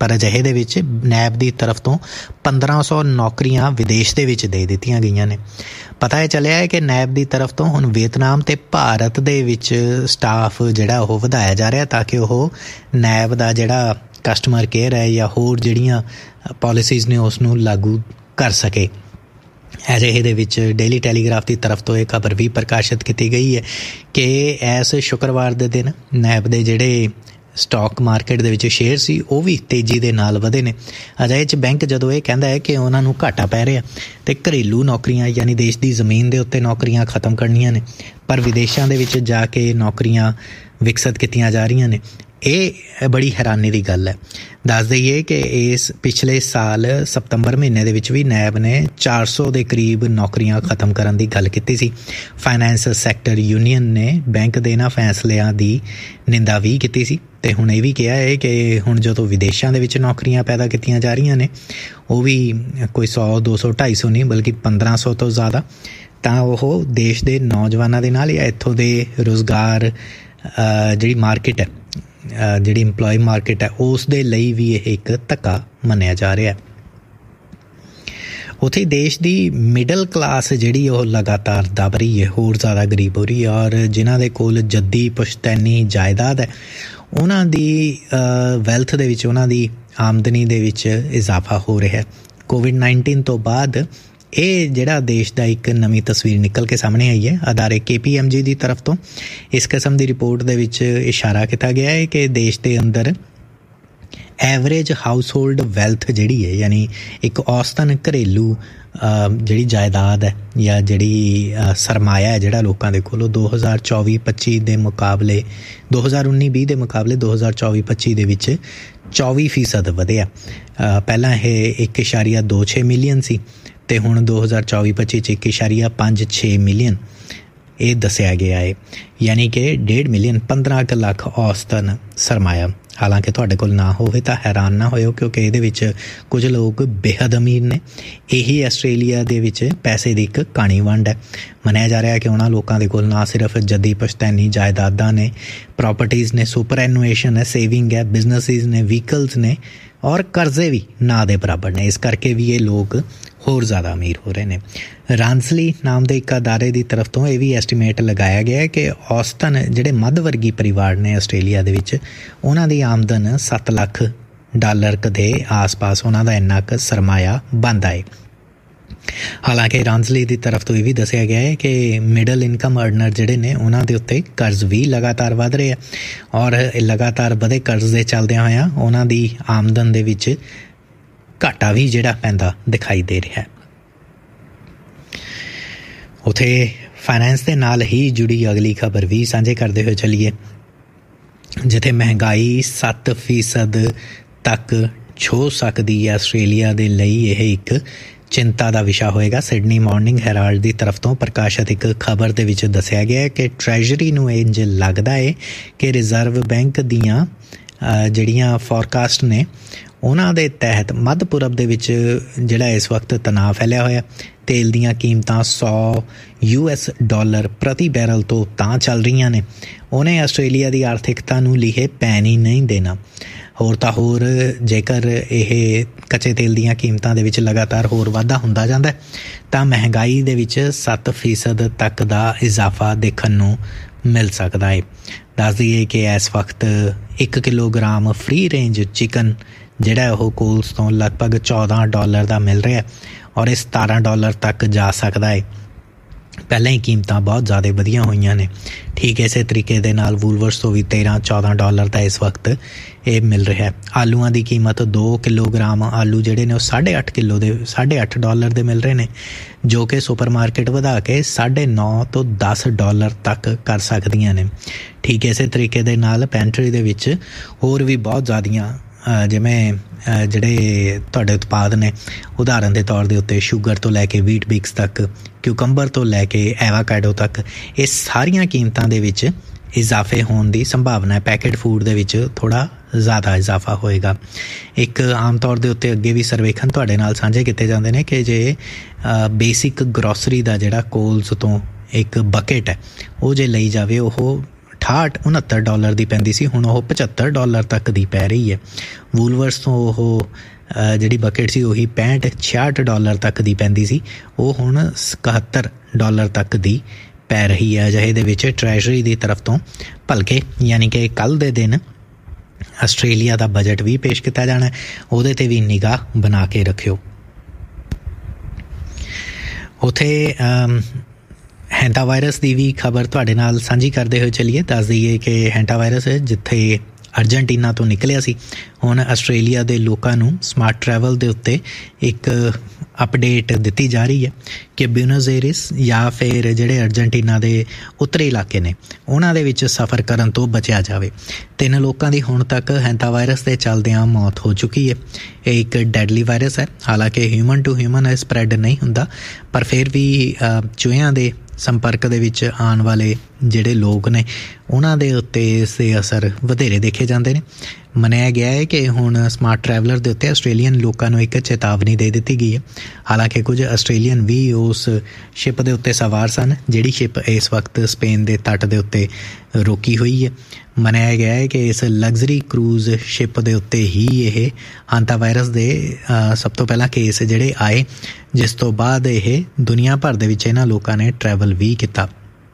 ਪਰ ਅਜਿਹੇ ਦੇ ਵਿੱਚ ਨੈਬ ਦੀ ਤਰਫ ਤੋਂ ਪੰਦਰਾਂ ਸੌ ਨੌਕਰੀਆਂ ਵਿਦੇਸ਼ ਦੇ ਵਿੱਚ ਦੇ ਦਿੱਤੀਆਂ ਗਈਆਂ ਨੇ। ਪਤਾ ਇਹ ਚੱਲਿਆ ਹੈ ਕਿ ਨੈਬ ਦੀ ਤਰਫ ਤੋਂ ਹੁਣ ਵੀਅਤਨਾਮ ਅਤੇ ਭਾਰਤ ਦੇ ਵਿੱਚ ਸਟਾਫ ਜਿਹੜਾ ਉਹ ਵਧਾਇਆ ਜਾ ਰਿਹਾ ਤਾਂ ਕਿ ਉਹ ਨੈਬ ਦਾ ਜਿਹੜਾ ਕਸਟਮਰ ਕੇਅਰ ਹੈ ਜਾਂ ਹੋਰ ਜਿਹੜੀਆਂ ਪਾਲਿਸੀਜ਼ ਨੇ ਉਸ ਨੂੰ ਲਾਗੂ ਕਰ ਸਕੇ। ਅਜਿਹੇ ਦੇ ਵਿੱਚ ਡੇਲੀ ਟੈਲੀਗ੍ਰਾਫ ਦੀ ਤਰਫ ਤੋਂ ਇਹ ਖਬਰ ਵੀ ਪ੍ਰਕਾਸ਼ਿਤ ਕੀਤੀ ਗਈ ਹੈ ਕਿ ਇਸ ਸ਼ੁੱਕਰਵਾਰ ਦੇ ਦਿਨ ਨੈਬ ਦੇ ਜਿਹੜੇ ਸਟਾਕ ਮਾਰਕੀਟ ਦੇ ਵਿੱਚ ਸ਼ੇਅਰ ਸੀ ਉਹ ਵੀ ਤੇਜ਼ੀ ਦੇ ਨਾਲ ਵਧੇ ਨੇ। ਅਜਿਹੇ 'ਚ ਬੈਂਕ ਜਦੋਂ ਇਹ ਕਹਿੰਦਾ ਹੈ ਕਿ ਉਹਨਾਂ ਨੂੰ ਘਾਟਾ ਪੈ ਰਿਹਾ ਅਤੇ ਘਰੇਲੂ ਨੌਕਰੀਆਂ ਯਾਨੀ ਦੇਸ਼ ਦੀ ਜ਼ਮੀਨ ਦੇ ਉੱਤੇ ਨੌਕਰੀਆਂ ਖਤਮ ਕਰਨੀਆਂ ਨੇ ਪਰ ਵਿਦੇਸ਼ਾਂ ਦੇ ਵਿੱਚ ਜਾ ਕੇ ਨੌਕਰੀਆਂ ਵਿਕਸਿਤ ਕੀਤੀਆਂ ਜਾ ਰਹੀਆਂ ਨੇ, ਇਹ ਬੜੀ ਹੈਰਾਨੀ ਦੀ ਗੱਲ ਹੈ। ਦੱਸ ਦਈਏ ਕਿ ਇਸ ਪਿਛਲੇ ਸਾਲ ਸਤੰਬਰ ਮਹੀਨੇ ਦੇ ਵਿੱਚ ਵੀ ਨੈਬ ਨੇ ਚਾਰ ਸੌ ਦੇ ਕਰੀਬ ਨੌਕਰੀਆਂ ਖਤਮ ਕਰਨ ਦੀ ਗੱਲ ਕੀਤੀ ਸੀ। ਫਾਈਨੈਂਸ ਸੈਕਟਰ ਯੂਨੀਅਨ ਨੇ ਬੈਂਕ ਦੇ ਇਹਨਾਂ ਫੈਸਲਿਆਂ ਦੀ ਨਿੰਦਾ ਵੀ ਕੀਤੀ ਸੀ ਅਤੇ ਹੁਣ ਇਹ ਵੀ ਕਿਹਾ ਹੈ ਕਿ ਹੁਣ ਜਦੋਂ ਵਿਦੇਸ਼ਾਂ ਦੇ ਵਿੱਚ ਨੌਕਰੀਆਂ ਪੈਦਾ ਕੀਤੀਆਂ ਜਾ ਰਹੀਆਂ ਨੇ ਉਹ ਵੀ ਕੋਈ ਸੌ ਦੋ ਸੌ ਢਾਈ ਸੌ ਨਹੀਂ ਬਲਕਿ ਪੰਦਰਾਂ ਸੌ ਤੋਂ ਜ਼ਿਆਦਾ, ਤਾਂ ਉਹ ਦੇਸ਼ ਦੇ ਨੌਜਵਾਨਾਂ ਦੇ ਨਾਲ ਜਾਂ ਇੱਥੋਂ ਦੇ ਰੁਜ਼ਗਾਰ ਜਿਹੜੀ ਮਾਰਕੀਟ ਹੈ ਜਿਹੜੀ ਇੰਪਲੋਈ ਮਾਰਕੀਟ ਹੈ ਉਸ ਦੇ ਲਈ ਵੀ ਇਹ ਇੱਕ ਧੱਕਾ ਮੰਨਿਆ ਜਾ ਰਿਹਾ। ਉੱਥੇ ਦੇਸ਼ ਦੀ ਮਿਡਲ ਕਲਾਸ ਜਿਹੜੀ ਉਹ ਲਗਾਤਾਰ ਦਬ ਰਹੀ ਹੈ, ਹੋਰ ਜ਼ਿਆਦਾ ਗਰੀਬ ਹੋ ਰਹੀ ਹੈ ਔਰ ਜਿਨ੍ਹਾਂ ਦੇ ਕੋਲ ਜੱਦੀ ਪੁਸ਼ਤੈਨੀ ਜਾਇਦਾਦ ਹੈ ਉਹਨਾਂ ਦੀ ਵੈਲਥ ਦੇ ਵਿੱਚ, ਉਹਨਾਂ ਦੀ ਆਮਦਨੀ ਦੇ ਵਿੱਚ ਇਜ਼ਾਫਾ ਹੋ ਰਿਹਾ। ਕੋਵਿਡ ਨਾਈਨਟੀਨ ਤੋਂ ਬਾਅਦ ਇਹ ਜਿਹੜਾ ਦੇਸ਼ ਦਾ ਇੱਕ ਨਵੀਂ ਤਸਵੀਰ ਨਿਕਲ ਕੇ ਸਾਹਮਣੇ ਆਈ ਹੈ। ਅਦਾਰੇ ਕੇ ਪੀ ਐਮ ਜੀ ਦੀ ਤਰਫ ਤੋਂ ਇਸ ਕਿਸਮ ਦੀ ਰਿਪੋਰਟ ਦੇ ਵਿੱਚ ਇਸ਼ਾਰਾ ਕੀਤਾ ਗਿਆ ਹੈ ਕਿ ਦੇਸ਼ ਦੇ ਅੰਦਰ ਐਵਰੇਜ ਹਾਊਸ ਹੋਲਡ ਵੈਲਥ ਜਿਹੜੀ ਹੈ ਯਾਨੀ ਇੱਕ ਔਸਤਨ ਘਰੇਲੂ ਜਿਹੜੀ ਜਾਇਦਾਦ ਹੈ ਜਾਂ ਜਿਹੜੀ ਸਰਮਾਇਆ ਹੈ ਜਿਹੜਾ ਲੋਕਾਂ ਦੇ ਕੋਲ ਉਹ ਦੋ ਹਜ਼ਾਰ ਚੌਵੀ ਪੱਚੀ ਦੇ ਮੁਕਾਬਲੇ ਦੋ ਹਜ਼ਾਰ ਉੱਨੀ ਵੀਹ ਦੇ ਮੁਕਾਬਲੇ ਦੋ ਹਜ਼ਾਰ ਚੌਵੀ ਪੱਚੀ ਦੇ ਵਿੱਚ ਚੌਵੀ ਫੀਸਦ ਵਧਿਆ। ਪਹਿਲਾਂ ਇਹ ਇੱਕ ਇਸ਼ਾਰੀਆ ਦੋ ਛੇ ਮਿਲੀਅਨ ਸੀ ਅਤੇ ਹੁਣ ਦੋ ਹਜ਼ਾਰ ਚੌਵੀ ਪੱਚੀ 'ਚ ਇੱਕ ਇਸ਼ਾਰੀਆ ਪੰਜ ਛੇ ਮਿਲੀਅਨ ਇਹ ਦੱਸਿਆ ਗਿਆ ਹੈ, ਯਾਨੀ ਕਿ ਡੇਢ ਮਿਲੀਅਨ ਪੰਦਰਾਂ ਕੁ ਲੱਖ ਔਸਤਨ ਸਰਮਾਇਆ। ਹਾਲਾਂਕਿ ਤੁਹਾਡੇ ਕੋਲ ਨਾ ਹੋਵੇ ਤਾਂ ਹੈਰਾਨ ਨਾ ਹੋਇਓ ਕਿਉਂਕਿ ਇਹਦੇ ਵਿੱਚ ਕੁਝ ਲੋਕ ਬੇਹੱਦ ਅਮੀਰ ਨੇ। ਇਹੀ ਆਸਟ੍ਰੇਲੀਆ ਦੇ ਵਿੱਚ ਪੈਸੇ ਦੀ ਇੱਕ ਕਾਣੀ ਵੰਡ ਹੈ। ਮੰਨਿਆ ਜਾ ਰਿਹਾ ਕਿ ਉਹਨਾਂ ਲੋਕਾਂ ਦੇ ਕੋਲ ਨਾ ਸਿਰਫ ਜੱਦੀ ਪੁਸ਼ਤੈਨੀ ਜਾਇਦਾਦਾਂ ਨੇ, ਪ੍ਰਾਪਰਟੀਜ਼ ਨੇ, ਸੁਪਰ ਐਨੂਏਸ਼ਨ ਹੈ, ਸੇਵਿੰਗ ਹੈ, ਬਿਜ਼ਨਸਿਸ ਨੇ, ਵਹੀਕਲਸ ਨੇ ਔਰ ਕਰਜ਼ੇ ਵੀ ਨਾ ਦੇ ਬਰਾਬਰ ਨੇ। ਇਸ ਕਰਕੇ ਵੀ ਇਹ ਲੋਕ ਹੋਰ ਜ਼ਿਆਦਾ ਅਮੀਰ ਹੋ ਰਹੇ ਨੇ। ਰਾਂਸਲੀ ਨਾਮ ਦੇ ਇੱਕ ਅਦਾਰੇ ਦੀ ਤਰਫ ਤੋਂ ਇਹ ਵੀ ਐਸਟੀਮੇਟ ਲਗਾਇਆ ਗਿਆ ਕਿ ਔਸਤਨ ਜਿਹੜੇ ਮੱਧ ਵਰਗੀ ਪਰਿਵਾਰ ਨੇ ਆਸਟ੍ਰੇਲੀਆ ਦੇ ਵਿੱਚ ਉਹਨਾਂ ਦੀ ਆਮਦਨ ਸੱਤ ਲੱਖ ਡਾਲਰ ਦੇ ਆਸ-ਪਾਸ ਉਹਨਾਂ ਦਾ ਇੰਨਾ ਕੁ ਸਰਮਾਇਆ ਬਣਦਾ ਹੈ। ਹਾਲਾਂਕਿ ਰਾਂਸਲੀ ਦੀ ਤਰਫ ਤੋਂ ਇਹ ਵੀ ਦੱਸਿਆ ਗਿਆ ਹੈ ਕਿ ਮਿਡਲ ਇਨਕਮ ਅਰਨਰ ਜਿਹੜੇ ਨੇ ਉਹਨਾਂ ਦੇ ਉੱਤੇ ਕਰਜ਼ ਵੀ ਲਗਾਤਾਰ ਵੱਧ ਰਹੇ ਆ ਔਰ ਲਗਾਤਾਰ ਵਧੇ ਕਰਜ਼ ਦੇ ਚੱਲਦਿਆਂ ਹੋਇਆਂ ਉਹਨਾਂ ਦੀ ਆਮਦਨ ਦੇ ਵਿੱਚ ਘਾਟਾ ਵੀ ਜਿਹੜਾ ਪੈਂਦਾ ਦਿਖਾਈ ਦੇ ਰਿਹਾ। ਉੱਥੇ ਫਾਈਨੈਂਸ ਦੇ ਨਾਲ ਹੀ ਜੁੜੀ ਅਗਲੀ ਖਬਰ ਵੀ ਸਾਂਝੇ ਕਰਦੇ ਹੋਏ ਚੱਲੀਏ, ਜਿੱਥੇ ਮਹਿੰਗਾਈ ਸੱਤ ਫੀਸਦ ਤੱਕ ਛੂਹ ਸਕਦੀ ਹੈ। ਆਸਟ੍ਰੇਲੀਆ ਦੇ ਲਈ ਇਹ ਇੱਕ ਚਿੰਤਾ ਦਾ ਵਿਸ਼ਾ ਹੋਏਗਾ। ਸਿਡਨੀ ਮਾਰਨਿੰਗ ਹੈਰਾਲਡ ਦੀ ਤਰਫ ਤੋਂ ਪ੍ਰਕਾਸ਼ਿਤ ਇੱਕ ਖਬਰ ਦੇ ਵਿੱਚ ਦੱਸਿਆ ਗਿਆ ਹੈ ਕਿ ਟ੍ਰੈਜਰੀ ਨੂੰ ਇੰਝ ਲੱਗਦਾ ਹੈ ਕਿ ਰਿਜ਼ਰਵ ਬੈਂਕ ਦੀਆਂ ਜਿਹੜੀਆਂ ਫੋਰਕਾਸਟ ਨੇ ਉਹਨਾਂ ਦੇ ਤਹਿਤ ਮੱਧ ਪੂਰਬ ਦੇ ਵਿੱਚ ਜਿਹੜਾ ਇਸ ਵਕਤ ਤਣਾਅ ਫੈਲਿਆ ਹੋਇਆ, ਤੇਲ ਦੀਆਂ ਕੀਮਤਾਂ ਸੌ ਯੂ ਐਸ ਡਾਲਰ ਪ੍ਰਤੀ ਬੈਰਲ ਤੋਂ ਤਾਂ ਚੱਲ ਰਹੀਆਂ ਨੇ, ਉਹਨੇ ਆਸਟ੍ਰੇਲੀਆ ਦੀ ਆਰਥਿਕਤਾ ਨੂੰ ਲੀਹੇ ਪੈਣ ਹੀ ਨਹੀਂ ਦੇਣਾ। ਹੋਰ ਤਾਂ ਹੋਰ ਜੇਕਰ ਇਹ ਕੱਚੇ ਤੇਲ ਦੀਆਂ ਕੀਮਤਾਂ ਦੇ ਵਿੱਚ ਲਗਾਤਾਰ ਹੋਰ ਵਾਧਾ ਹੁੰਦਾ ਜਾਂਦਾ ਤਾਂ ਮਹਿੰਗਾਈ ਦੇ ਵਿੱਚ ਸੱਤ ਫੀਸਦ ਤੱਕ ਦਾ ਇਜ਼ਾਫਾ ਦੇਖਣ ਨੂੰ ਮਿਲ ਸਕਦਾ ਹੈ। ਦੱਸ ਦਈਏ ਕਿ ਇਸ ਵਕਤ ਇੱਕ ਕਿਲੋਗ੍ਰਾਮ ਫ੍ਰੀ ਰੇਂਜ ਚਿਕਨ ਜਿਹੜਾ ਉਹ ਕੋਲਸ ਤੋਂ ਲਗਭਗ ਚੌਦਾਂ ਡਾਲਰ ਦਾ ਮਿਲ ਰਿਹਾ ਔਰ ਇਹ ਸਤਾਰਾਂ ਡਾਲਰ ਤੱਕ ਜਾ ਸਕਦਾ ਹੈ। ਪਹਿਲਾਂ ਹੀ ਕੀਮਤਾਂ ਬਹੁਤ ਜ਼ਿਆਦਾ ਵਧੀਆਂ ਹੋਈਆਂ ਨੇ। ਠੀਕ ਇਸੇ ਤਰੀਕੇ ਦੇ ਨਾਲ ਵੂਲਵਰਸ ਤੋਂ ਵੀ ਤੇਰਾਂ ਚੌਦਾਂ ਡਾਲਰ ਦਾ ਇਸ ਵਕਤ ਇਹ ਮਿਲ ਰਿਹਾ। ਆਲੂਆਂ ਦੀ ਕੀਮਤ ਦੋ ਕਿਲੋਗ੍ਰਾਮ ਆਲੂ ਜਿਹੜੇ ਨੇ ਉਹ ਸਾਢੇ ਅੱਠ ਕਿਲੋ ਦੇ ਸਾਢੇ ਅੱਠ ਡਾਲਰ ਦੇ ਮਿਲ ਰਹੇ ਨੇ, ਜੋ ਕਿ ਸੁਪਰ ਮਾਰਕੀਟ ਵਧਾ ਕੇ ਸਾਢੇ ਨੌ ਤੋਂ ਦਸ ਡਾਲਰ ਤੱਕ ਕਰ ਸਕਦੀਆਂ ਨੇ। ਠੀਕ ਇਸੇ ਤਰੀਕੇ ਦੇ ਨਾਲ ਪੈਂਟਰੀ ਦੇ ਵਿੱਚ ਹੋਰ ਵੀ ਬਹੁਤ ਜ਼ਿਆਦੀਆਂ ਜਿਵੇਂ ਜਿਹੜੇ ਤੁਹਾਡੇ ਉਤਪਾਦ ਨੇ, ਉਦਾਹਰਨ ਦੇ ਤੌਰ ਦੇ ਉੱਤੇ ਸ਼ੂਗਰ ਤੋਂ ਲੈ ਕੇ ਵੀਟ ਬਿਕਸ ਤੱਕ, ਕਿਊਕੰਬਰ ਤੋਂ ਲੈ ਕੇ ਐਵਾਕਾਡੋ ਤੱਕ, ਇਹ ਸਾਰੀਆਂ ਕੀਮਤਾਂ ਦੇ ਵਿੱਚ ਇਜ਼ਾਫੇ ਹੋਣ ਦੀ ਸੰਭਾਵਨਾ ਹੈ। ਪੈਕੇਟ ਫੂਡ ਦੇ ਵਿੱਚ ਥੋੜ੍ਹਾ ਜ਼ਿਆਦਾ ਇਜ਼ਾਫਾ ਹੋਏਗਾ। ਇੱਕ ਆਮ ਤੌਰ ਦੇ ਉੱਤੇ ਅੱਗੇ ਵੀ ਸਰਵੇਖਣ ਤੁਹਾਡੇ ਨਾਲ ਸਾਂਝੇ ਕੀਤੇ ਜਾਂਦੇ ਨੇ ਕਿ ਜੇ ਬੇਸਿਕ ਗਰੋਸਰੀ ਦਾ ਜਿਹੜਾ ਕੋਲਸ ਤੋਂ ਇੱਕ ਬਕਟ ਹੈ ਉਹ ਜੇ ਲਈ ਜਾਵੇ ਉਹ ਅਠਾਹਠ ਉਣਹੱਤਰ ਡਾਲਰ ਦੀ ਪੈਂਦੀ ਸੀ, ਹੁਣ ਉਹ ਪਝੱਤਰ ਡਾਲਰ ਤੱਕ ਦੀ ਪੈ ਰਹੀ ਹੈ। ਵੂਲਵਰਸ ਤੋਂ ਉਹ ਜਿਹੜੀ ਬਕਟ ਸੀ ਉਹੀ ਪੈਂਹਠ ਛਿਆਹਠ ਡਾਲਰ ਤੱਕ ਦੀ ਪੈਂਦੀ ਸੀ, ਉਹ ਹੁਣ ਇਕਹੱਤਰ ਡਾਲਰ ਤੱਕ ਦੀ ਪੈ ਰਹੀ ਹੈ। ਅਜਿਹੇ ਦੇ ਵਿੱਚ ਟਰੈਜਰੀ ਦੀ ਤਰਫ ਤੋਂ ਭਲਕੇ ਯਾਨੀ ਕਿ ਕੱਲ੍ਹ ਦੇ ਦਿਨ ਆਸਟ੍ਰੇਲੀਆ ਦਾ ਬਜਟ ਵੀ ਪੇਸ਼ ਕੀਤਾ ਜਾਣਾ, ਉਹਦੇ 'ਤੇ ਵੀ ਨਿਗਾਹ ਬਣਾ ਕੇ ਰੱਖਿਓ। ਉੱਥੇ ਹੈਂਟਾ ਵਾਇਰਸ ਦੀ ਵੀ ਖਬਰ ਤੁਹਾਡੇ ਨਾਲ ਸਾਂਝੀ ਕਰਦੇ ਹੋਏ ਚੱਲੀਏ। ਦੱਸ ਦਈਏ ਕਿ ਹੈਂਟਾ ਵਾਇਰਸ ਜਿੱਥੇ ਅਰਜਨਟੀਨਾ ਤੋਂ ਨਿਕਲਿਆ ਸੀ, ਹੁਣ ਆਸਟ੍ਰੇਲੀਆ ਦੇ ਲੋਕਾਂ ਨੂੰ ਸਮਾਰਟ ਟਰੈਵਲ ਦੇ ਉੱਤੇ ਇੱਕ ਅਪਡੇਟ ਦਿੱਤੀ ਜਾ ਰਹੀ ਹੈ ਕਿ ਬਿਊਨਸ ਏਰਿਸ ਜਾਂ ਫਿਰ ਜਿਹੜੇ ਅਰਜਨਟੀਨਾ ਦੇ ਉੱਤਰੀ ਇਲਾਕੇ ਨੇ ਉਹਨਾਂ ਦੇ ਵਿੱਚ ਸਫ਼ਰ ਕਰਨ ਤੋਂ ਬਚਿਆ ਜਾਵੇ। ਤਿੰਨ ਲੋਕਾਂ ਦੀ ਹੁਣ ਤੱਕ ਹੈਂਟਾ ਵਾਇਰਸ ਦੇ ਚੱਲਦਿਆਂ ਮੌਤ ਹੋ ਚੁੱਕੀ ਹੈ। ਇਹ ਇੱਕ ਡੈਡਲੀ ਵਾਇਰਸ ਹੈ, ਹਾਲਾਂਕਿ ਹਿਊਮਨ ਟੂ ਹਿਊਮਨ ਸਪਰੈਡ ਨਹੀਂ ਹੁੰਦਾ, ਪਰ ਫਿਰ ਵੀ ਚੂਹਿਆਂ ਦੇ ਸੰਪਰਕ ਦੇ ਵਿੱਚ ਆਉਣ ਵਾਲੇ ਜਿਹੜੇ ਲੋਕ ਨੇ ਉਹਨਾਂ ਦੇ ਉੱਤੇ ਇਸ ਦੇ ਅਸਰ ਵਧੇਰੇ ਦੇਖੇ ਜਾਂਦੇ ਨੇ। ਮੰਨਿਆ ਗਿਆ ਹੈ ਕਿ ਹੁਣ ਸਮਾਰਟ ਟਰੈਵਲਰ ਦੇ ਉੱਤੇ ਆਸਟ੍ਰੇਲੀਅਨ ਲੋਕਾਂ ਨੂੰ ਇੱਕ ਚੇਤਾਵਨੀ ਦੇ ਦਿੱਤੀ ਗਈ ਹੈ। ਹਾਲਾਂਕਿ ਕੁਝ ਆਸਟ੍ਰੇਲੀਅਨ ਵੀ ਉਸ ਸ਼ਿਪ ਦੇ ਉੱਤੇ ਸਵਾਰ ਸਨ ਜਿਹੜੀ ਸ਼ਿਪ ਇਸ ਵਕਤ ਸਪੇਨ ਦੇ ਤੱਟ ਦੇ ਉੱਤੇ ਰੋਕੀ ਹੋਈ ਹੈ। ਮੰਨਿਆ ਗਿਆ ਹੈ ਕਿ ਇਸ ਲਗਜ਼ਰੀ ਕਰੂਜ਼ ਸ਼ਿਪ ਦੇ ਉੱਤੇ ਹੀ ਇਹ ਹੈਂਟਾ ਵਾਇਰਸ ਦੇ ਸਭ ਤੋਂ ਪਹਿਲਾਂ ਕੇਸ ਜਿਹੜੇ ਆਏ, ਜਿਸ ਤੋਂ ਬਾਅਦ ਇਹ ਦੁਨੀਆ ਭਰ ਦੇ ਵਿੱਚ ਇਹਨਾਂ ਲੋਕਾਂ ਨੇ ਟਰੈਵਲ ਵੀ ਕੀਤਾ।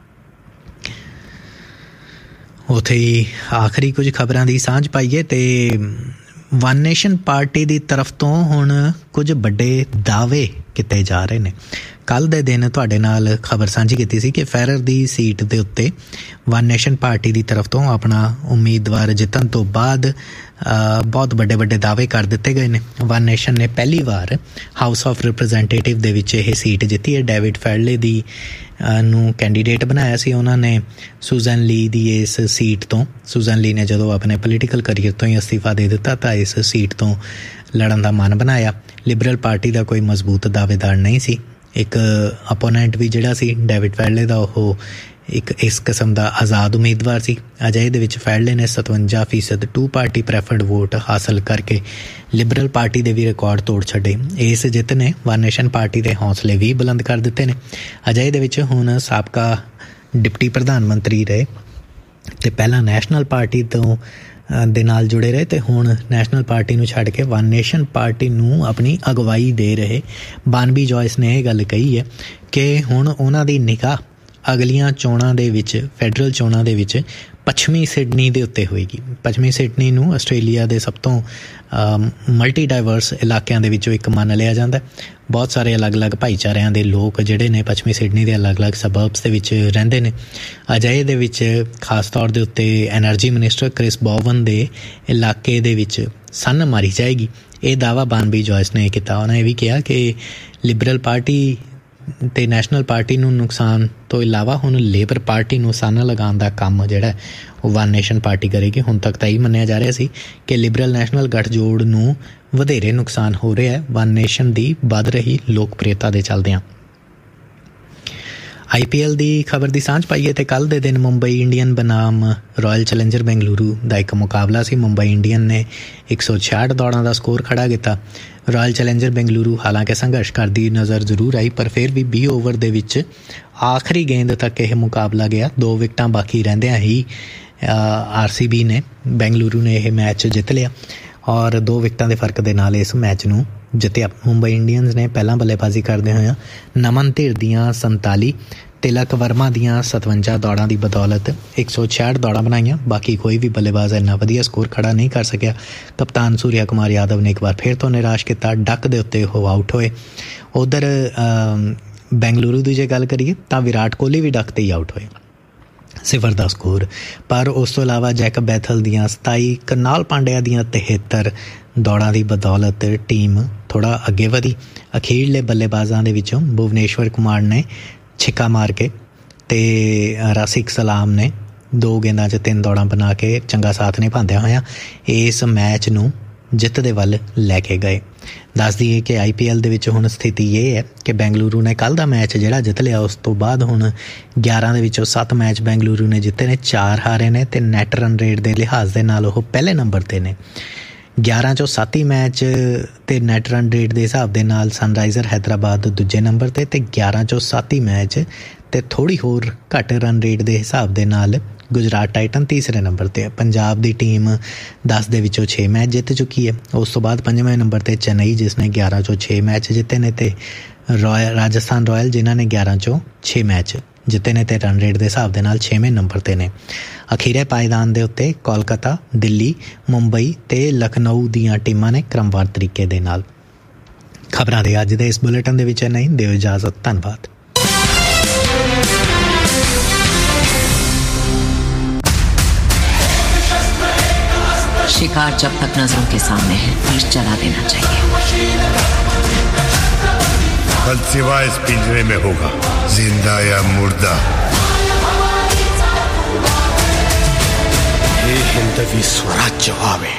ਉੱਥੇ ਹੀ ਆਖਰੀ ਕੁਝ ਖਬਰਾਂ ਦੀ ਸਾਂਝ ਪਾਈਏ ਤੇ ਵਨ ਨੇਸ਼ਨ ਪਾਰਟੀ ਦੀ ਤਰਫ ਤੋਂ ਹੁਣ ਕੁਝ ਵੱਡੇ ਦਾਅਵੇ ਕੀਤੇ ਜਾ ਰਹੇ ਨੇ। ਕੱਲ੍ਹ ਦੇ ਦਿਨ ਤੁਹਾਡੇ ਨਾਲ ਖਬਰ ਸਾਂਝੀ ਕੀਤੀ ਸੀ ਕਿ ਫੈਰਰ ਦੀ ਸੀਟ ਦੇ ਉੱਤੇ ਵਨ ਨੇਸ਼ਨ ਪਾਰਟੀ ਦੀ ਤਰਫ ਤੋਂ ਆਪਣਾ ਉਮੀਦਵਾਰ ਜਿੱਤਣ ਤੋਂ ਬਾਅਦ ਬਹੁਤ ਵੱਡੇ ਵੱਡੇ ਦਾਅਵੇ ਕਰ ਦਿੱਤੇ ਗਏ ਨੇ। ਵਨ ਨੇਸ਼ਨ ਨੇ ਪਹਿਲੀ ਵਾਰ ਹਾਊਸ ਆਫ ਰਿਪਰੈਜ਼ੈਂਟੇਟਿਵ ਦੇ ਵਿੱਚ ਇਹ ਸੀਟ ਜਿੱਤੀ ਹੈ। ਡੇਵਿਡ ਫੈਰਲੇ ਦੀ ਨੂੰ ਕੈਂਡੀਡੇਟ ਬਣਾਇਆ ਸੀ ਉਹਨਾਂ ਨੇ ਸੂਜ਼ਨ ਲੀ ਦੀ ਇਸ ਸੀਟ ਤੋਂ। ਸੂਜ਼ਨ ਲੀ ਨੇ ਜਦੋਂ ਆਪਣੇ ਪੋਲੀਟੀਕਲ ਕਰੀਅਰ ਤੋਂ ਹੀ ਅਸਤੀਫਾ ਦੇ ਦਿੱਤਾ ਤਾਂ ਇਸ ਸੀਟ ਤੋਂ ਲੜਨ ਦਾ ਮਨ ਬਣਾਇਆ। ਲਿਬਰਲ ਪਾਰਟੀ ਦਾ ਕੋਈ ਮਜ਼ਬੂਤ ਦਾਅਵੇਦਾਰ ਨਹੀਂ ਸੀ। ਇੱਕ ਅਪੋਨੈਂਟ ਵੀ ਜਿਹੜਾ ਸੀ ਡੇਵਿਡ ਫੈਰਲੇ ਦਾ, ਉਹ ਇੱਕ ਇਸ ਕਿਸਮ ਦਾ ਆਜ਼ਾਦ ਉਮੀਦਵਾਰ ਸੀ। ਅਜਿਹੇ ਦੇ ਵਿੱਚ ਫੈਰਲੇ ਨੇ ਸਤਵੰਜਾ ਫੀਸਦ ਟੂ ਪਾਰਟੀ ਪ੍ਰੈਫਰਡ ਵੋਟ ਹਾਸਲ ਕਰਕੇ ਲਿਬਰਲ ਪਾਰਟੀ ਦੇ ਵੀ ਰਿਕਾਰਡ ਤੋੜ ਛੱਡੇ। ਇਸ ਜਿੱਤ ਨੇ ਵਨ ਨੇਸ਼ਨ ਪਾਰਟੀ ਦੇ ਹੌਸਲੇ ਵੀ ਬੁਲੰਦ ਕਰ ਦਿੱਤੇ ਨੇ। ਅਜਿਹੇ ਦੇ ਵਿੱਚ ਹੁਣ ਸਾਬਕਾ ਡਿਪਟੀ ਪ੍ਰਧਾਨ ਮੰਤਰੀ ਰਹੇ ਅਤੇ ਪਹਿਲਾਂ ਨੈਸ਼ਨਲ ਪਾਰਟੀ ਤੋਂ ਦੇ ਨਾਲ ਜੁੜੇ ਰਹੇ ਅਤੇ ਹੁਣ ਨੈਸ਼ਨਲ ਪਾਰਟੀ ਨੂੰ ਛੱਡ ਕੇ ਵਨ ਨੇਸ਼ਨ ਪਾਰਟੀ ਨੂੰ ਆਪਣੀ ਅਗਵਾਈ ਦੇ ਰਹੇ ਬਾਨਬੀ ਜੋਇਸ ਨੇ ਇਹ ਗੱਲ ਕਹੀ ਹੈ ਕਿ ਹੁਣ ਉਹਨਾਂ ਦੀ ਨਿਗਾਹ ਅਗਲੀਆਂ ਚੋਣਾਂ ਦੇ ਵਿੱਚ, ਫੈਡਰਲ ਚੋਣਾਂ ਦੇ ਵਿੱਚ ਪੱਛਮੀ ਸਿਡਨੀ ਦੇ ਉੱਤੇ ਹੋਏਗੀ। ਪੱਛਮੀ ਸਿਡਨੀ ਨੂੰ ਆਸਟ੍ਰੇਲੀਆ ਦੇ ਸਭ ਤੋਂ ਮਲਟੀ ਡਾਈਵਰਸ ਇਲਾਕਿਆਂ ਦੇ ਵਿੱਚੋਂ ਇੱਕ ਮੰਨ ਲਿਆ ਜਾਂਦਾ। ਬਹੁਤ ਸਾਰੇ ਅਲੱਗ-ਅਲੱਗ ਭਾਈਚਾਰਿਆਂ ਦੇ ਲੋਕ ਜਿਹੜੇ ਨੇ ਪੱਛਮੀ ਸਿਡਨੀ ਦੇ ਅਲੱਗ-ਅਲੱਗ ਸਬਰਬਸ ਦੇ ਵਿੱਚ ਰਹਿੰਦੇ ਨੇ। ਅਜਿਹੇ ਦੇ ਵਿੱਚ ਖਾਸ ਤੌਰ ਦੇ ਉੱਤੇ ਐਨਰਜੀ ਮਿਨਿਸਟਰ ਕ੍ਰਿਸ ਬੋਵਨ ਦੇ ਇਲਾਕੇ ਦੇ ਵਿੱਚ ਸੰਨ ਮਾਰੀ ਜਾਏਗੀ। ਇਹ ਦਾਅਵਾ ਬਾਨਬੀ ਜੋਇਸ ਨੇ ਕੀਤਾ। ਉਹਨਾਂ ਇਹ ਵੀ ਕਿਹਾ ਕਿ ਲਿਬਰਲ ਪਾਰਟੀ ਅਤੇ ਨੈਸ਼ਨਲ ਪਾਰਟੀ ਨੂੰ ਨੁਕਸਾਨ ਤੋਂ ਇਲਾਵਾ ਹੁਣ ਲੇਬਰ ਪਾਰਟੀ ਨੂੰ ਸੰਨ ਲਗਾਉਣ ਦਾ ਕੰਮ ਜਿਹੜਾ ਉਹ ਵਨ ਨੇਸ਼ਨ ਪਾਰਟੀ ਕਰੇਗੀ। ਹੁਣ ਤੱਕ ਤਾਂ ਇਹ ਮੰਨਿਆ ਜਾ ਰਿਹਾ ਸੀ ਕਿ ਲਿਬਰਲ ਨੈਸ਼ਨਲ ਗੱਠਜੋੜ ਨੂੰ ਵਧੇਰੇ ਨੁਕਸਾਨ ਹੋ ਰਿਹਾ ਹੈ ਵਨ ਨੇਸ਼ਨ ਦੀ ਵੱਧ ਰਹੀ ਲੋਕਪ੍ਰਿਅਤਾ ਦੇ ਚੱਲਦਿਆਂ। ਆਈ ਪੀ ਐਲ ਦੀ ਖਬਰ ਦੀ ਸਾਂਝ ਪਾਈਏ ਅਤੇ ਕੱਲ੍ਹ ਦੇ ਦਿਨ Mumbai Indian ਬਨਾਮ royal challenger Bengaluru ਦਾ ਇੱਕ ਮੁਕਾਬਲਾ ਸੀ। ਮੁੰਬਈ ਇੰਡੀਅਨ ਨੇ ਇੱਕ ਸੌ ਛਿਆਹਠ ਦੌੜਾਂ ਦਾ ਸਕੋਰ ਖੜ੍ਹਾ ਕੀਤਾ। ਰਾਇਲ ਚੈਲੰਜਰ ਬੈਂਗਲੁਰੂ ਹਾਲਾਂਕਿ ਸੰਘਰਸ਼ ਕਰਦੀ ਨਜ਼ਰ ਜ਼ਰੂਰ ਆਈ, ਪਰ ਫਿਰ ਵੀ ਵੀਹ ਓਵਰ ਦੇ ਵਿੱਚ ਆਖਰੀ ਗੇਂਦ ਤੱਕ ਇਹ ਮੁਕਾਬਲਾ ਗਿਆ। ਦੋ ਵਿਕਟਾਂ ਬਾਕੀ ਰਹਿੰਦਿਆਂ ਹੀ ਆਰ ਸੀ ਬੀ ਨੇ, ਬੈਂਗਲੁਰੂ ਨੇ ਇਹ ਮੈਚ ਜਿੱਤ ਲਿਆ ਔਰ ਦੋ ਵਿਕਟਾਂ ਦੇ ਫਰਕ ਦੇ ਨਾਲ ਇਸ ਮੈਚ ਨੂੰ ਜਿੱਤਿਆ। ਮੁੰਬਈ ਇੰਡੀਅਨਸ ਨੇ ਪਹਿਲਾਂ ਬੱਲੇਬਾਜ਼ੀ ਕਰਦੇ ਹੋਇਆ ਨਮਨ ਧੀਰ ਦੀਆਂ ਸੰਤਾਲੀ, ਤਿਲਕ ਵਰਮਾ ਦੀਆਂ ਸਤਵੰਜਾ ਦੌੜਾਂ ਦੀ ਬਦੌਲਤ ਇੱਕ ਸੌ ਛਿਆਹਠ ਦੌੜਾਂ ਬਣਾਈਆਂ। ਬਾਕੀ ਕੋਈ ਵੀ ਬੱਲੇਬਾਜ਼ ਇੰਨਾ ਵਧੀਆ ਸਕੋਰ ਖੜਾ ਨਹੀਂ ਕਰ ਸਕਿਆ। ਕਪਤਾਨ ਸੂਰਿਆ ਕੁਮਾਰ ਯਾਦਵ ਨੇ ਇੱਕ ਵਾਰ ਫਿਰ ਤੋਂ ਨਿਰਾਸ਼ ਕੀਤਾ, ਡੱਕ ਦੇ ਉੱਤੇ ਉਹ ਆਊਟ ਹੋਏ। ਉੱਧਰ ਬੈਂਗਲੁਰੂ ਦੀ ਜੇ ਗੱਲ ਕਰੀਏ ਤਾਂ ਵਿਰਾਟ ਕੋਹਲੀ ਵੀ ਡੱਕ 'ਤੇ ਹੀ ਆਊਟ ਹੋਏ, ਸਿਫਰ ਦਾ ਸਕੋਰ। ਪਰ ਉਸ ਤੋਂ ਇਲਾਵਾ ਜੈਕਬ ਬੈਥਲ ਦੀਆਂ ਸਤਾਈ, ਕਰਨਾਲ ਪਾਂਡਿਆ ਦੀਆਂ ਤਿਹੱਤਰ ਦੌੜਾਂ ਦੀ ਬਦੌਲਤ ਟੀਮ ਥੋੜ੍ਹਾ ਅੱਗੇ ਵਧੀ। ਅਖੀਰਲੇ ਬੱਲੇਬਾਜ਼ਾਂ ਦੇ ਵਿੱਚੋਂ ਭੁਵਨੇਸ਼ਵਰ ਕੁਮਾਰ ਨੇ ਛਿੱਕਾ ਮਾਰ ਕੇ ਅਤੇ ਰਾਸਿਕ ਸਲਾਮ ਨੇ ਦੋ ਗੇਂਦਾਂ 'ਚ ਤਿੰਨ ਦੌੜਾਂ ਬਣਾ ਕੇ ਚੰਗਾ ਸਾਥ ਨਿਭਾਉਂਦਿਆਂ ਹੋਇਆਂ ਇਸ ਮੈਚ ਨੂੰ ਜਿੱਤ ਦੇ ਵੱਲ ਲੈ ਕੇ ਗਏ। ਦੱਸ ਦਈਏ ਕਿ ਆਈ ਪੀ ਐਲ ਦੇ ਵਿੱਚ ਹੁਣ ਸਥਿਤੀ ਇਹ ਹੈ ਕਿ ਬੈਂਗਲੁਰੂ ਨੇ ਕੱਲ੍ਹ ਦਾ ਮੈਚ ਜਿਹੜਾ ਜਿੱਤ ਲਿਆ, ਉਸ ਤੋਂ ਬਾਅਦ ਹੁਣ ਗਿਆਰਾਂ ਦੇ ਵਿੱਚੋਂ ਸੱਤ ਮੈਚ ਬੈਂਗਲੁਰੂ ਨੇ ਜਿੱਤੇ ਨੇ, ਚਾਰ ਹਾਰੇ ਨੇ ਅਤੇ ਨੈੱਟ ਰਨ ਰੇਟ ਦੇ ਲਿਹਾਜ਼ ਦੇ ਨਾਲ ਉਹ ਪਹਿਲੇ ਨੰਬਰ 'ਤੇ ਨੇ। ਗਿਆਰਾਂ 'ਚੋਂ ਸੱਤ ਹੀ ਮੈਚ ਅਤੇ ਨੈੱਟ ਰਨ ਰੇਟ ਦੇ ਹਿਸਾਬ ਦੇ ਨਾਲ ਸਨਰਾਈਜ਼ਰ ਹੈਦਰਾਬਾਦ ਦੂਜੇ ਨੰਬਰ 'ਤੇ ਅਤੇ ਗਿਆਰਾਂ 'ਚੋਂ ਸੱਤ ਹੀ ਮੈਚ ਅਤੇ ਥੋੜ੍ਹੀ ਹੋਰ ਘੱਟ ਰਨ ਰੇਟ ਦੇ ਹਿਸਾਬ ਦੇ ਨਾਲ ਗੁਜਰਾਤ ਟਾਈਟਨ ਤੀਸਰੇ ਨੰਬਰ 'ਤੇ ਹੈ। ਪੰਜਾਬ ਦੀ ਟੀਮ ਦਸ ਦੇ ਵਿੱਚੋਂ ਛੇ ਮੈਚ ਜਿੱਤ ਚੁੱਕੀ ਹੈ। ਉਸ ਤੋਂ ਬਾਅਦ ਪੰਜਵੇਂ ਨੰਬਰ 'ਤੇ ਚੇਨਈ, ਜਿਸ ਨੇ ਗਿਆਰਾਂ 'ਚੋਂ ਛੇ ਮੈਚ ਜਿੱਤੇ ਨੇ, ਅਤੇ ਰੋਇਲ ਰਾਜਸਥਾਨ ਰਾਇਲ ਜਿਨ੍ਹਾਂ ਨੇ ਗਿਆਰਾਂ 'ਚੋਂ ਛੇ ਮੈਚ ਜਿੱਤੇ ਨੇ ਅਤੇ ਰਨ ਰੇਟ ਦੇ ਹਿਸਾਬ ਦੇ ਨਾਲ ਛੇਵੇਂ ਨੰਬਰ 'ਤੇ ਨੇ। ਅਖੀਰੇ ਪਾਏਦਾਨ ਦੇ ਉੱਤੇ ਕੋਲਕਾਤਾ, ਦਿੱਲੀ, ਮੁੰਬਈ ਅਤੇ ਲਖਨਊ ਦੀਆਂ ਟੀਮਾਂ ਨੇ ਕ੍ਰਮਵਾਰ ਤਰੀਕੇ ਦੇ ਨਾਲ। ਖਬਰਾਂ ਦੇ ਅੱਜ ਦੇ ਇਸ ਬੁਲੇਟਿਨ ਦੇ ਵਿੱਚ ਨਹੀਂ ਦਿਓ ਇਜਾਜ਼ਤ। ਧੰਨਵਾਦ। शिकार जब तक नजरों के सामने है तीर चला देना चाहिए। कल सिवा इस पिंजरे में होगा, जिंदा या मुर्दा। ये हिंदवी स्वराज्य व्हावे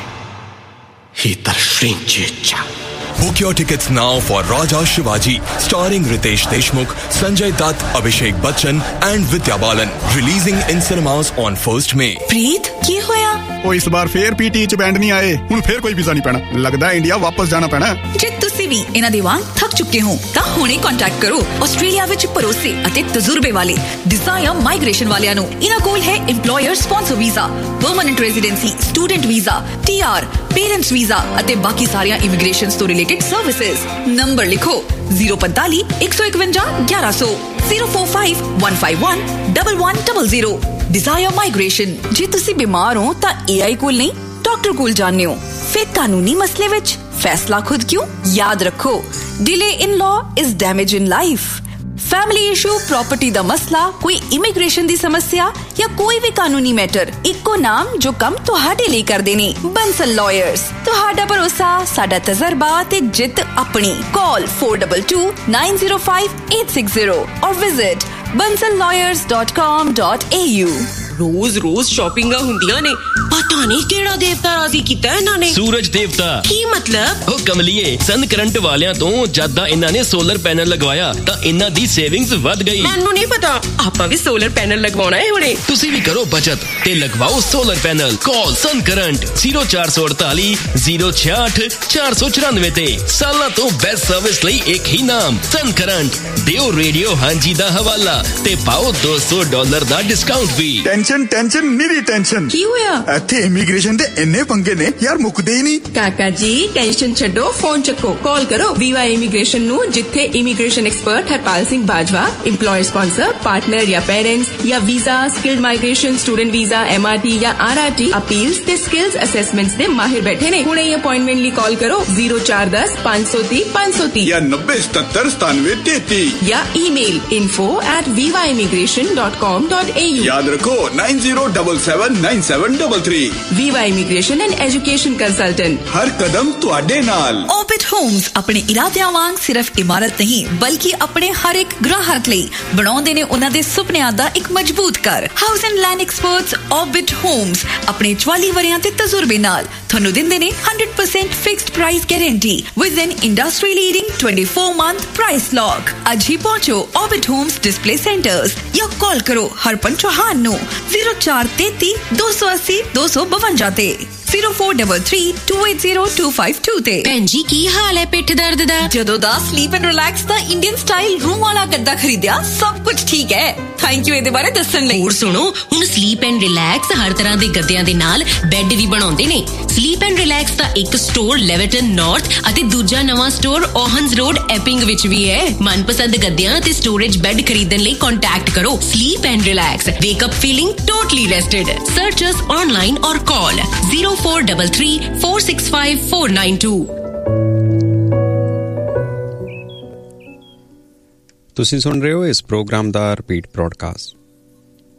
ही तरश्रींचेचा। Book your tickets now for Raja Shivaji, starring Ritesh Deshmukh, Sanjay Dutt, Abhishek Bachchan and Vidya Balan. Releasing in cinemas on first May. ਪ੍ਰੀਤ ਕੀ ਹੋਇਆ? ਉਹ ਇਸ ਵਾਰ ਫੇਰ ਪੀਟੀ ਚ ਬੈਂਡ ਨਹੀਂ ਆਏ, ਹੁਣ ਫੇਰ ਕੋਈ ਵੀਜ਼ਾ ਨਹੀਂ ਪੈਣਾ। ਲੱਗਦਾ ਇੰਡੀਆ ਵਾਪਸ ਜਾਣਾ ਪੈਣਾ। ਜੇ ਤੁਸੀਂ ਵੀ ਇਹਨਾਂ ਦੇ ਵਾਂਗ ਥੱਕ ਚੁੱਕੇ ਹੋ ਤਾਂ ਹੁਣੇ ਕੰਟੈਕਟ ਕਰੋ ਆਸਟ੍ਰੇਲੀਆ ਵਿੱਚ ਭਰੋਸੇ ਅਤੇ ਤਜਰਬੇ ਵਾਲੇ ਡਿਜ਼ਾਇਰ ਮਾਈਗ੍ਰੇਸ਼ਨ ਵਾਲਿਆਂ ਨੂੰ। ਇਹਨਾਂ ਕੋਲ ਹੈ employer sponsor visa, permanent residency, student visa, TR, parents visa ਅਤੇ ਬਾਕੀ ਸਾਰੀਆਂ ਇਮੀਗ੍ਰੇਸ਼ਨ ਤੋਂ ਰਿਲੇਟਡ ਸਰਵਿਸਿਜ਼। ਨੰਬਰ ਲਿਖੋ ਜ਼ੀਰੋ ਪੰਤਾਲੀ ਇੱਕ ਸੌ ਇਕਵੰਜਾ ਗਿਆਰਾਂ ਸੌ zero four five one five one double one double zero. Desire migration. ਜੇ ਤੁਸੀਂ ਬਿਮਾਰ ਹੋ ਤਾਂ ਏ ਆਈ ਕੋਲ ਨਹੀਂ ਡਾਕਟਰ ਕੋਲ ਜਾਂਦੇ ਹੋ। ਫਿਰ ਕਾਨੂੰਨੀ ਮਸਲੇ ਵਿੱਚ ਫੈਸਲਾ ਖੁਦ ਕਿਉਂ? ਯਾਦ ਰੱਖੋ, delay in law is damage in life. Family issue, property ਦਾ ਮਸਲਾ, ਕੋਈ ਇਮੀਗ੍ਰੇਸ਼ਨ ਦੀ ਸਮੱਸਿਆ ਜਾਂ ਕੋਈ ਵੀ ਕਾਨੂੰਨੀ ਮੈਟਰ, ਇੱਕੋ ਨਾਮ ਜੋ ਕੰਮ ਤੁਹਾਡੇ ਲਈ ਕਰਦੇ ਨੇ, ਬੰਸਲ ਲਾਇਰਸ। ਤੁਹਾਡਾ ਭਰੋਸਾ, ਸਾਡਾ ਤਜਰਬਾ ਤੇ ਜਿੱਤ ਆਪਣੀ। ਕਾਲ four two two nine zero five eight six zero or visit bansal lawyers dot com dot a u। ਰੋਜ਼ ਰੋਜ਼ ਸ਼ਾਪਿੰਗਾਂ ਹੁੰਦੀਆਂ ਨੇ, ਪਤਾ ਨਹੀਂ ਕਿਹੜਾ ਦੇਵਤਾ ਰਾਜ਼ੀ ਕੀਤਾ ਇਹਨਾਂ ਨੇ। ਸੂਰਜ ਦੇਵਤਾ। ਕੀ ਮਤਲਬ? ਉਹ ਕਮਲੀਏ, ਸਨ ਕਰੰਟ ਵਾਲਿਆਂ ਤੋਂ ਜਦ ਦਾ ਇਹਨਾਂ ਨੇ ਸੋਲਰ ਪੈਨਲ ਲਗਵਾਇਆ ਤਾਂ ਇਹਨਾਂ ਦੀ ਸੇਵਿੰਗਸ ਵੱਧ ਗਈ। ਮੈਨੂੰ ਨਹੀਂ ਪਤਾ, ਆਪਾਂ ਵੀ ਸੋਲਰ ਪੈਨਲ ਲਗਵਾਉਣਾ ਹੈ ਹੁਣੇ। ਤੁਸੀਂ ਵੀ ਕਰੋ ਬਚਤ ਤੇ ਲਗਵਾਓ ਸੋਲਰ ਪੈਨਲ। ਕਾਲ ਸਨ ਕਰੰਟ ਜ਼ੀਰੋ ਚਾਰ ਸੌ ਅੜਤਾਲੀ ਜ਼ੀਰੋ ਛਿਆਹਠ ਚਾਰ ਸੌ ਚੁਰਾਨਵੇਂ ਤੇ। ਸਾਲਾਂ ਤੋਂ ਬੈਸਟ ਸਰਵਿਸ ਲਈ ਇੱਕ ਹੀ ਨਾਮ, ਸਨ ਕਰੰਟ। ਦਿਓ ਰੇਡੀਓ ਹਾਂਜੀ ਦਾ ਹਵਾਲਾ ਤੇ ਪਾਓ ਦੋ ਸੌ ਡਾਲਰ ਦਾ ਡਿਸਕਾਊਂਟ ਵੀ। Tension tension ਨਿਰੀ tension. ਕੀ ਹੋਇਆ? ਇੱਥੇ ਇਮੀਗ੍ਰੇਸ਼ਨ ਦੇ ਇੰਨੇ ਪੰਗੇ ਨੇ ਯਾਰ, ਮੁੱਕਦੇ ਹੀ ਨਹੀਂ। ਕਾਕਾ ਜੀ ਟੈਨਸ਼ਨ ਛੱਡੋ, ਫੋਨ ਚੱਕੋ, ਕਾਲ ਕਰੋ ਵੀਵਾ ਇਮੀਗ੍ਰੇਸ਼ਨ ਨੂੰ, ਜਿੱਥੇ immigration expert Harpal Singh Bajwa, employer sponsor, partner ਜਾਂ ਪੇਰੈਂਟਸ ਜਾਂ visa, skilled migration, student visa, MRT ਜਾਂ ਆਰਆਰਟੀ, ਅਪੀਲਸ ਤੇ ਸਕਿਲਸ ਅਸੈਸਮੈਂਟਸ ਦੇ ਮਾਹਿਰ ਬੈਠੇ ਨੇ। ਹੁਣੇ ਹੀ ਅਪਾਇੰਟਮੈਂਟ ਲਈ ਕਾਲ ਕਰੋ ਜ਼ੀਰੋ ਚਾਰ ਦਸ ਪੰਜ ਸੌ ਤੀਹ ਪੰਜ ਸੌ ਤੀਹ ਜਾਂ ਨੱਬੇ ਸਤੱਤਰ ਸਤਾਨਵੇਂ ਤੇਤੀ ਜਾਂ email info at viva immigration dot com dot a u। ਯਾਦ ਰੱਖੋ nine zero seven seven nine seven three three। Viva Immigration and Education Consultant। ਹਰ ਕਦਮ ਤੁਹਾਡੇ ਨਾਲ। Orbit Homes ਆਪਣੇ ਇਰਾਦਿਆਂ ਵਾਂਗ ਸਿਰਫ ਇਮਾਰਤ ਨਹੀਂ ਬਲਕਿ ਆਪਣੇ ਹਰ ਇੱਕ ਗ੍ਰਾਹਕ ਲਈ ਬਣਾਉਂਦੇ ਨੇ ਉਹਨਾਂ ਦੇ ਸੁਪਨਿਆਂ ਦਾ ਇੱਕ ਮਜ਼ਬੂਤ ਘਰ। House and land experts Orbit Homes ਆਪਣੇ ਚੁਆਲੀ ਵਰਿਆਂ ਤੇ ਤਜਰਬੇ ਨਾਲ ਤੁਹਾਨੂੰ ਦਿੰਦੇ ਨੇ one hundred percent fixed price guarantee with an industry leading twenty-four month price lock। ਅੱਜ ਹੀ ਪਹੁੰਚੋ Orbit Homes Display Centers ਜਾਂ ਕਾਲ ਕਰੋ ਹਰਪਨ ਚੌਹਾਨ ਨੂੰ ਜ਼ੀਰੋ ਚਾਰ ਤੇਤੀ ਦੋ ਸੌ ਅੱਸੀ ਦੋ ਸੌ ਬਵੰਜਾ ਤੇ zero four three three two eight zero two five two ਤੇ। ਭੈਣ ਜੀ ਕੀ ਹਾਲ ਹੈ ਪਿੱਠ ਦਰਦ ਦਾ? ਜਦੋਂ ਦਾ sleep and relax the Indian style room ਵਾਲਾ ਗੱਦਾ ਖਰੀਦਿਆ ਸਭ ਕੁਝ ਠੀਕ ਹੈ। ਥੈਂਕ ਯੂ ਇਹਦੇ ਬਾਰੇ ਦੱਸਣ ਲਈ। ਹੋਰ ਸੁਣੋ, ਹੁਣ ਸਲੀਪ ਐਂਡ ਰਿਲੈਕਸ ਹਰ ਤਰ੍ਹਾਂ ਦੇ ਗੱਦਿਆਂ ਦੇ ਨਾਲ ਬੈੱਡ ਵੀ ਬਣਾਉਂਦੇ ਨੇ। ਸਲੀਪ ਐਂਡ ਰਿਲੈਕਸ ਦਾ ਇੱਕ ਸਟੋਰ ਲੈਵਰਟਨ ਨਾਰਥ ਅਤੇ ਦੂਜਾ ਨਵਾਂ ਸਟੋਰ ਓਹਨਸ ਰੋਡ ਐਪਿੰਗ ਵਿੱਚ ਵੀ ਹੈ। ਮਨਪਸੰਦ ਗੱਦਿਆਂ ਤੇ ਸਟੋਰੇਜ ਬੈੱਡ ਖਰੀਦਣ ਲਈ ਕੰਟੈਕਟ ਕਰੋ sleep and relax. ਵੇਕ up feeling totally ਰੈਸਟਡ। Search us online ਔਰ ਕਾਲ zero four three three four six five four nine two। ਤੁਸੀਂ ਸੁਣ ਰਹੇ ਹੋ ਇਸ ਪ੍ਰੋਗਰਾਮ ਦਾ ਰਿਪੀਟ ਬ੍ਰੌਡਕਾਸਟ।